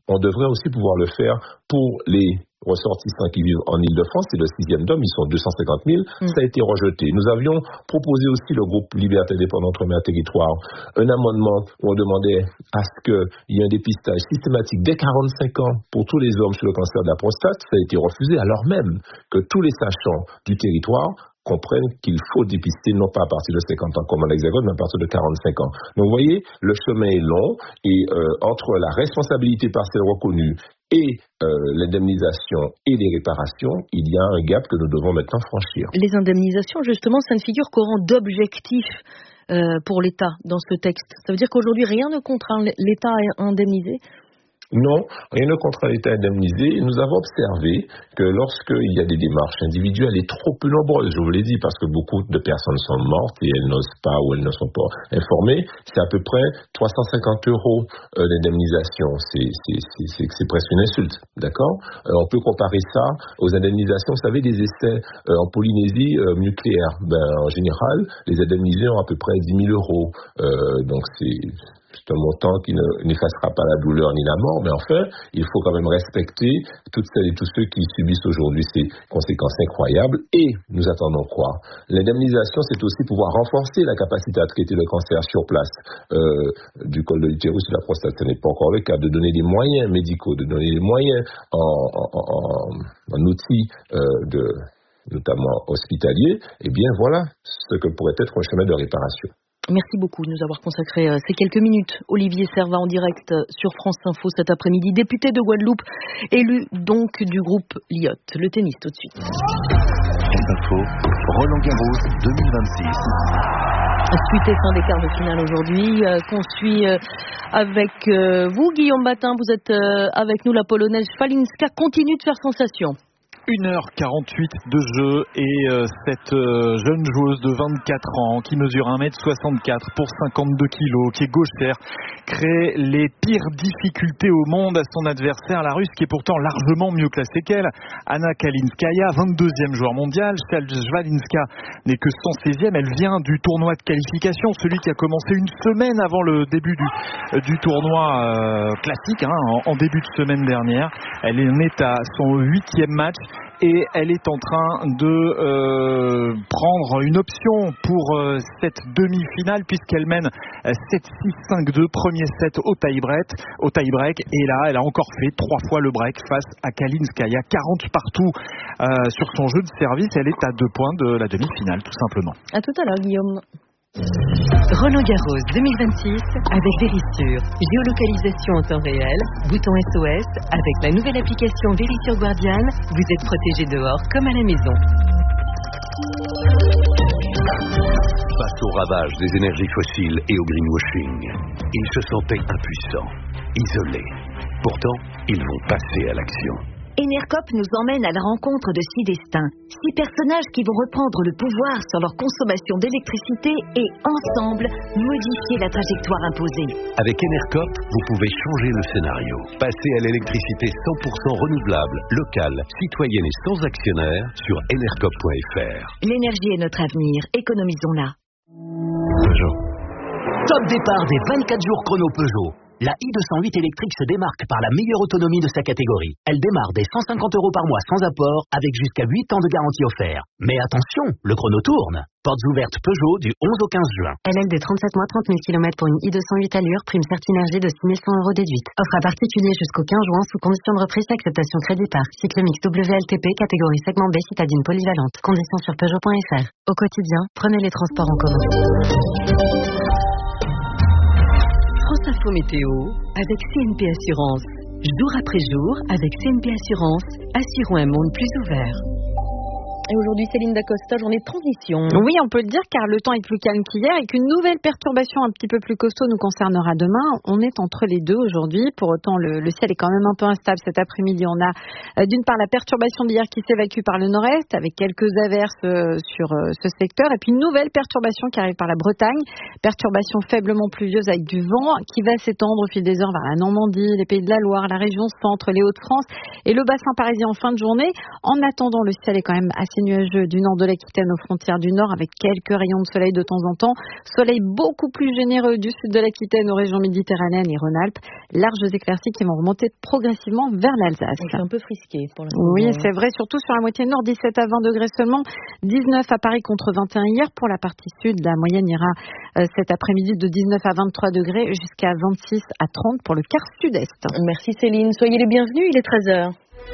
on devrait aussi pouvoir le faire pour les ressortissants qui vivent en Île-de-France. C'est le sixième dôme, ils sont deux cent cinquante mille. Mm. Ça a été rejeté. Nous avions proposé aussi, le groupe Liberté Indépendante Outre-mer Territoire, un amendement où on demandait à ce qu'il y ait un dépistage systématique dès quarante-cinq ans pour tous les hommes sur le cancer de la prostate. Ça a été refusé, alors même que tous les sachants du territoire comprennent qu'il faut dépister non pas à partir de cinquante ans comme à l'Hexagone, mais à partir de quarante-cinq ans. Donc vous voyez, le chemin est long et euh, entre la responsabilité partielle reconnue et euh, l'indemnisation et les réparations, il y a un gap que nous devons maintenant franchir. Les indemnisations, justement, ça ne figure qu'au rang d'objectif euh, pour l'État dans ce texte. Ça veut dire qu'aujourd'hui, rien ne contraint l'État à indemniser ? Non, rien ne contraint l'État indemnisé. Nous avons observé que lorsqu'il y a des démarches individuelles et trop peu nombreuses, je vous l'ai dit, parce que beaucoup de personnes sont mortes et elles n'osent pas ou elles ne sont pas informées, c'est à peu près trois cent cinquante euros euh, d'indemnisation. C'est, c'est, c'est, c'est, c'est presque une insulte, d'accord ? euh, On peut comparer ça aux indemnisations, vous savez, des essais euh, en Polynésie euh, nucléaire. Ben, en général, les indemnisés ont à peu près dix mille euros. Euh, donc c'est... C'est un montant qui ne, n'effacera pas la douleur ni la mort, mais enfin, il faut quand même respecter toutes celles et tous ceux qui subissent aujourd'hui ces conséquences incroyables. Et nous attendons quoi ? L'indemnisation, c'est aussi pouvoir renforcer la capacité à traiter le cancer sur place euh, du col de l'utérus et de la prostate. Ce n'est pas encore le cas. De donner des moyens médicaux, de donner des moyens en, en, en, en outils euh, de, notamment hospitaliers. Eh bien, voilà ce que pourrait être un chemin de réparation. Merci beaucoup de nous avoir consacré ces quelques minutes. Olivier Servat en direct sur France Info cet après-midi, député de Guadeloupe, élu donc du groupe Lyotte. Le tennis tout de suite. France Info, Roland Garros deux mille vingt-six. Suite et fin des quarts de finale aujourd'hui, euh, qu'on suit euh, avec euh, vous, Guillaume Batin. Vous êtes euh, avec nous, la Polonaise Falinska continue de faire sensation. une heure quarante-huit de jeu et euh, cette euh, jeune joueuse de vingt-quatre ans qui mesure un mètre soixante-quatre pour cinquante-deux kilos, qui est gauchère, crée les pires difficultés au monde à son adversaire, la Russe qui est pourtant largement mieux classée qu'elle. Anna Kalinskaya, vingt-deuxième joueur mondial. Szalinska n'est que cent seizième. Elle vient du tournoi de qualification, celui qui a commencé une semaine avant le début du, euh, du tournoi euh, classique, hein, en, en début de semaine dernière. Elle en est à son huitième match. Et elle est en train de euh, prendre une option pour euh, cette demi-finale puisqu'elle mène sept six cinq deux, premier set au tie-break, au tie-break. Et là, elle a encore fait trois fois le break face à Kalinskaya, quarante partout euh, sur son jeu de service. Elle est à deux points de la demi-finale, tout simplement. À tout à l'heure, Guillaume. Roland Garros deux mille vingt-six avec Verisure. Géolocalisation en temps réel, bouton S O S. Avec la nouvelle application Verisure Guardian, vous êtes protégé dehors comme à la maison. Face au ravage des énergies fossiles et au greenwashing, ils se sentaient impuissants, isolés. Pourtant, ils vont passer à l'action. Enercop nous emmène à la rencontre de six destins, six personnages qui vont reprendre le pouvoir sur leur consommation d'électricité et, ensemble, modifier la trajectoire imposée. Avec Enercop, vous pouvez changer le scénario. Passer à l'électricité cent pour cent renouvelable, locale, citoyenne et sans actionnaire sur enercop point f r. L'énergie est notre avenir, économisons-la. Peugeot. Top départ des vingt-quatre jours chrono Peugeot. La i deux cent huit électrique se démarque par la meilleure autonomie de sa catégorie. Elle démarre dès cent cinquante euros par mois sans apport, avec jusqu'à huit ans de garantie offerte. Mais attention, le chrono tourne. Portes ouvertes Peugeot du onze au quinze juin. L L de trente-sept mois, trente mille kilomètres pour une i deux cent huit allure, prime Certinergie de six mille cent euros déduite. Offre à particulier jusqu'au quinze juin sous condition de reprise, acceptation crédit par. Cycle mix W L T P, catégorie segment B, citadine polyvalente. Conditions sur Peugeot point f r. Au quotidien, prenez les transports en commun. France Info Météo avec C N P Assurance. Jour après jour, avec C N P Assurance, assurons un monde plus ouvert. Et aujourd'hui, Céline Dacosta, journée de transition. Oui, on peut le dire, car le temps est plus calme qu'hier et qu'une nouvelle perturbation un petit peu plus costaud nous concernera demain. On est entre les deux aujourd'hui. Pour autant, le, le ciel est quand même un peu instable cet après-midi. On a euh, d'une part la perturbation d'hier qui s'évacue par le nord-est avec quelques averses euh, sur euh, ce secteur. Et puis une nouvelle perturbation qui arrive par la Bretagne. Perturbation faiblement pluvieuse avec du vent qui va s'étendre au fil des heures vers la Normandie, les Pays de la Loire, la région centre, les Hauts-de-France et le bassin parisien en fin de journée. En attendant, le ciel est quand même assez assez nuageux du nord de l'Aquitaine aux frontières du nord avec quelques rayons de soleil de temps en temps. Soleil beaucoup plus généreux du sud de l'Aquitaine aux régions méditerranéennes et Rhône-Alpes. Larges éclaircies qui vont remonter progressivement vers l'Alsace. C'est un peu frisqué pour l'instant. Oui, c'est vrai, surtout sur la moitié nord, dix-sept à vingt degrés seulement. dix-neuf à Paris contre vingt et un hier. Pour la partie sud, la moyenne ira euh, cet après-midi de dix-neuf à vingt-trois degrés jusqu'à vingt-six à trente pour le quart sud-est. Merci Céline, soyez les bienvenus, il est treize heures.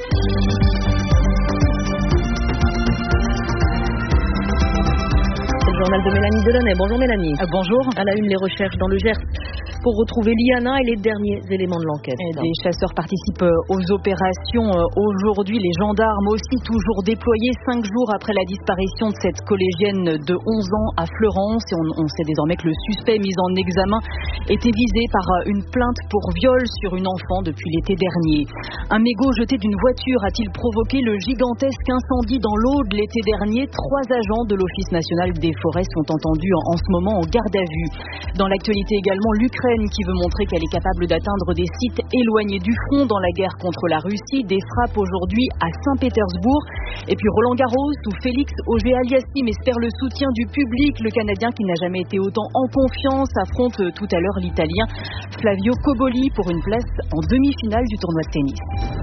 Le journal de Mélanie Delaunay. Bonjour Mélanie. Euh, bonjour. À la une, les recherches dans le Gers pour retrouver Liana et les derniers éléments de l'enquête. Des chasseurs participent aux opérations aujourd'hui. Les gendarmes aussi toujours déployés cinq jours après la disparition de cette collégienne de onze ans à Fleurance. Et on, on sait désormais que le suspect mis en examen était visé par une plainte pour viol sur une enfant depuis l'été dernier. Un mégot jeté d'une voiture a-t-il provoqué le gigantesque incendie dans l'Aude l'été dernier? Trois agents de l'Office national des forêts sont entendus en, en ce moment en garde à vue. Dans l'actualité également, l'Ukraine qui veut montrer qu'elle est capable d'atteindre des sites éloignés du front dans la guerre contre la Russie. Des frappes aujourd'hui à Saint-Pétersbourg. Et puis Roland Garros où Félix Auger-Aliassime espère le soutien du public. Le Canadien qui n'a jamais été autant en confiance affronte tout à l'heure l'Italien Flavio Cobolli pour une place en demi-finale du tournoi de tennis.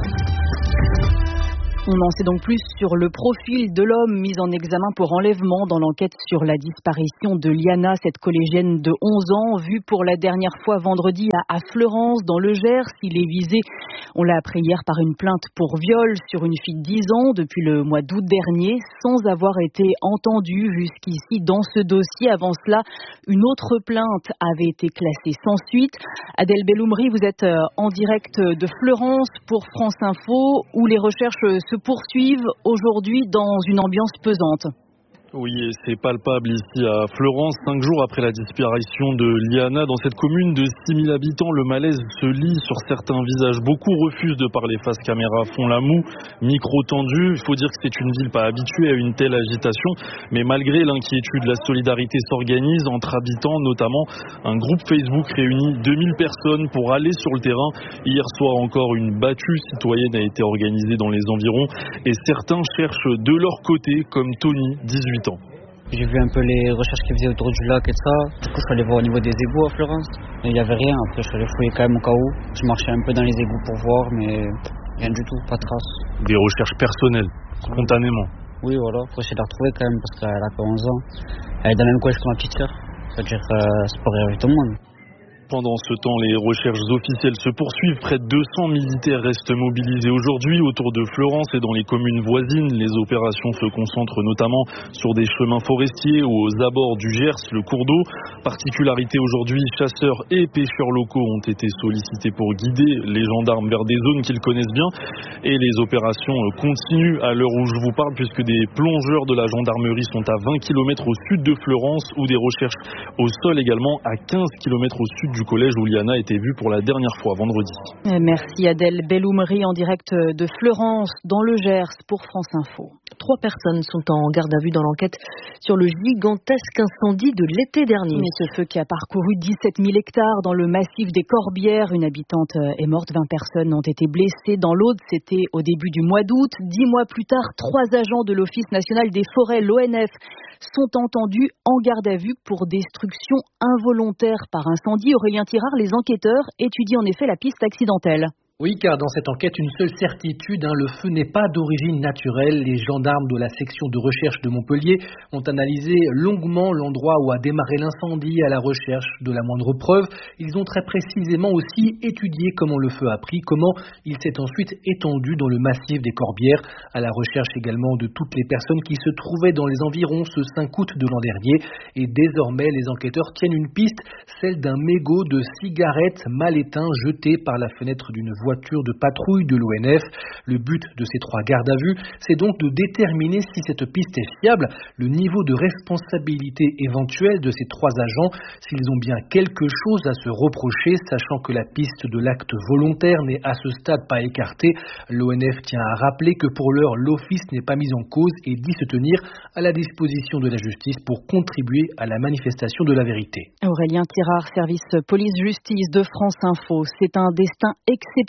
On en sait donc plus sur le profil de l'homme mis en examen pour enlèvement dans l'enquête sur la disparition de Liana, cette collégienne de onze ans, vue pour la dernière fois vendredi à, à Fleurance, dans le Gers. Il est visé, on l'a appris hier, par une plainte pour viol sur une fille de dix ans depuis le mois d'août dernier, sans avoir été entendu jusqu'ici dans ce dossier. Avant cela, une autre plainte avait été classée sans suite. Adèle Belloumri, vous êtes en direct de Fleurance pour France Info, où les recherches se poursuivent aujourd'hui dans une ambiance pesante. Oui, et c'est palpable ici à Fleurance, cinq jours après la disparition de Liana. Dans cette commune de six mille habitants, le malaise se lit sur certains visages. Beaucoup refusent de parler face caméra, font la moue, micro tendu. Il faut dire que c'est une ville pas habituée à une telle agitation. Mais malgré l'inquiétude, la solidarité s'organise entre habitants, notamment un groupe Facebook réunit deux mille personnes pour aller sur le terrain. Hier soir encore, une battue citoyenne a été organisée dans les environs. Et certains cherchent de leur côté, comme Tony, dix-huit ans. J'ai vu un peu les recherches qu'ils faisaient autour du lac et tout ça. Du coup, je suis allé voir au niveau des égouts à Fleurance. Et il n'y avait rien. Après, je suis allé fouiller quand même au cas où. Je marchais un peu dans les égouts pour voir, mais rien du tout, pas de traces. Des recherches personnelles, spontanément. Oui, voilà. Après, j'essaie de la retrouver quand même parce qu'elle a que onze ans. Elle est dans le même collège que ma petite sœur. C'est-à-dire que euh, c'est pas avec tout le monde. Pendant ce temps, les recherches officielles se poursuivent. Près de deux cents militaires restent mobilisés aujourd'hui autour de Fleurance et dans les communes voisines. Les opérations se concentrent notamment sur des chemins forestiers ou aux abords du Gers, le cours d'eau. Particularité aujourd'hui, chasseurs et pêcheurs locaux ont été sollicités pour guider les gendarmes vers des zones qu'ils connaissent bien. Et les opérations continuent à l'heure où je vous parle, puisque des plongeurs de la gendarmerie sont à vingt kilomètres au sud de Fleurance, ou des recherches au sol également à quinze kilomètres au sud du collège où Liana a été vue pour la dernière fois vendredi. Merci Adèle Belloumri en direct de Fleurance dans le Gers pour France Info. Trois personnes sont en garde à vue dans l'enquête sur le gigantesque incendie de l'été dernier. Mais ce feu qui a parcouru dix-sept mille hectares dans le massif des Corbières, une habitante est morte, vingt personnes ont été blessées dans l'Aude. C'était au début du mois d'août. Dix mois plus tard, trois agents de l'Office national des forêts, l'O N F, sont entendus en garde à vue pour destruction involontaire par incendie. Aurélien Tirard, les enquêteurs étudient en effet la piste accidentelle. Oui, car dans cette enquête, une seule certitude, hein, le feu n'est pas d'origine naturelle. Les gendarmes de la section de recherche de Montpellier ont analysé longuement l'endroit où a démarré l'incendie à la recherche de la moindre preuve. Ils ont très précisément aussi étudié comment le feu a pris, comment il s'est ensuite étendu dans le massif des Corbières, à la recherche également de toutes les personnes qui se trouvaient dans les environs ce cinq août de l'an dernier. Et désormais, les enquêteurs tiennent une piste, celle d'un mégot de cigarettes mal éteint jeté par la fenêtre d'une voiture de patrouille de l'O N F. Le but de ces trois gardes à vue, c'est donc de déterminer si cette piste est fiable, le niveau de responsabilité éventuel de ces trois agents, s'ils ont bien quelque chose à se reprocher, sachant que la piste de l'acte volontaire n'est à ce stade pas écartée. L'O N F tient à rappeler que pour l'heure, l'office n'est pas mis en cause et dit se tenir à la disposition de la justice pour contribuer à la manifestation de la vérité. Aurélien Tirard, service police-justice de France Info. C'est un destin exceptionnel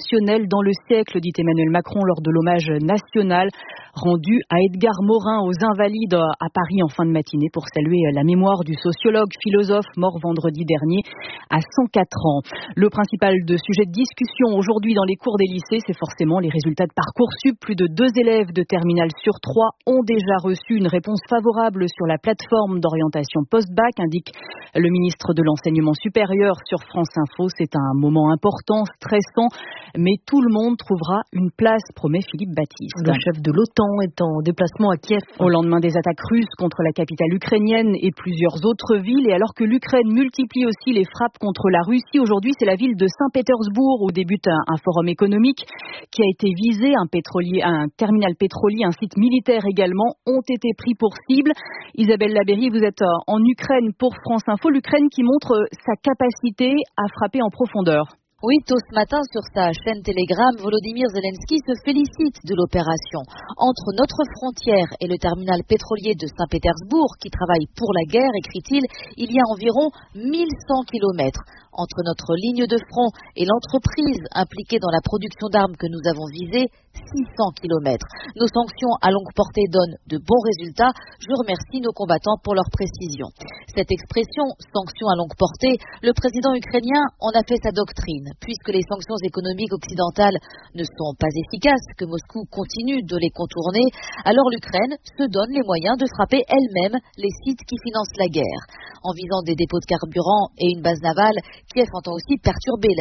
exceptionnel dans le siècle, dit Emmanuel Macron lors de l'hommage national rendu à Edgar Morin aux Invalides à Paris en fin de matinée pour saluer la mémoire du sociologue, philosophe mort vendredi dernier à cent quatre ans. Le principal de sujet de discussion aujourd'hui dans les cours des lycées, c'est forcément les résultats de Parcoursup. Plus de deux élèves de terminale sur trois ont déjà reçu une réponse favorable sur la plateforme d'orientation post-bac, indique le ministre de l'Enseignement supérieur sur France Info. C'est un moment important, stressant, mais tout le monde trouvera une place, promet Philippe Baptiste. Le chef de l'OTAN est en déplacement à Kiev. Au lendemain des attaques russes contre la capitale ukrainienne et plusieurs autres villes, et alors que l'Ukraine multiplie aussi les frappes contre la Russie, aujourd'hui c'est la ville de Saint-Pétersbourg où débute un, un forum économique qui a été visé. Un, pétrolier, un terminal pétrolier, un site militaire également ont été pris pour cible. Isabelle Labéry, vous êtes en Ukraine pour France Info. L'Ukraine qui montre sa capacité à frapper en profondeur. Oui, tôt ce matin, sur sa chaîne Telegram, Volodymyr Zelensky se félicite de l'opération. Entre notre frontière et le terminal pétrolier de Saint-Pétersbourg, qui travaille pour la guerre, écrit-il, il y a environ mille cent kilomètres. Entre notre ligne de front et l'entreprise impliquée dans la production d'armes que nous avons visée, six cents kilomètres. Nos sanctions à longue portée donnent de bons résultats. Je remercie nos combattants pour leur précision. Cette expression, sanctions à longue portée, le président ukrainien en a fait sa doctrine. Puisque les sanctions économiques occidentales ne sont pas efficaces, que Moscou continue de les contourner, alors l'Ukraine se donne les moyens de frapper elle-même les sites qui financent la guerre. En visant des dépôts de carburant et une base navale, Kiev entend aussi perturber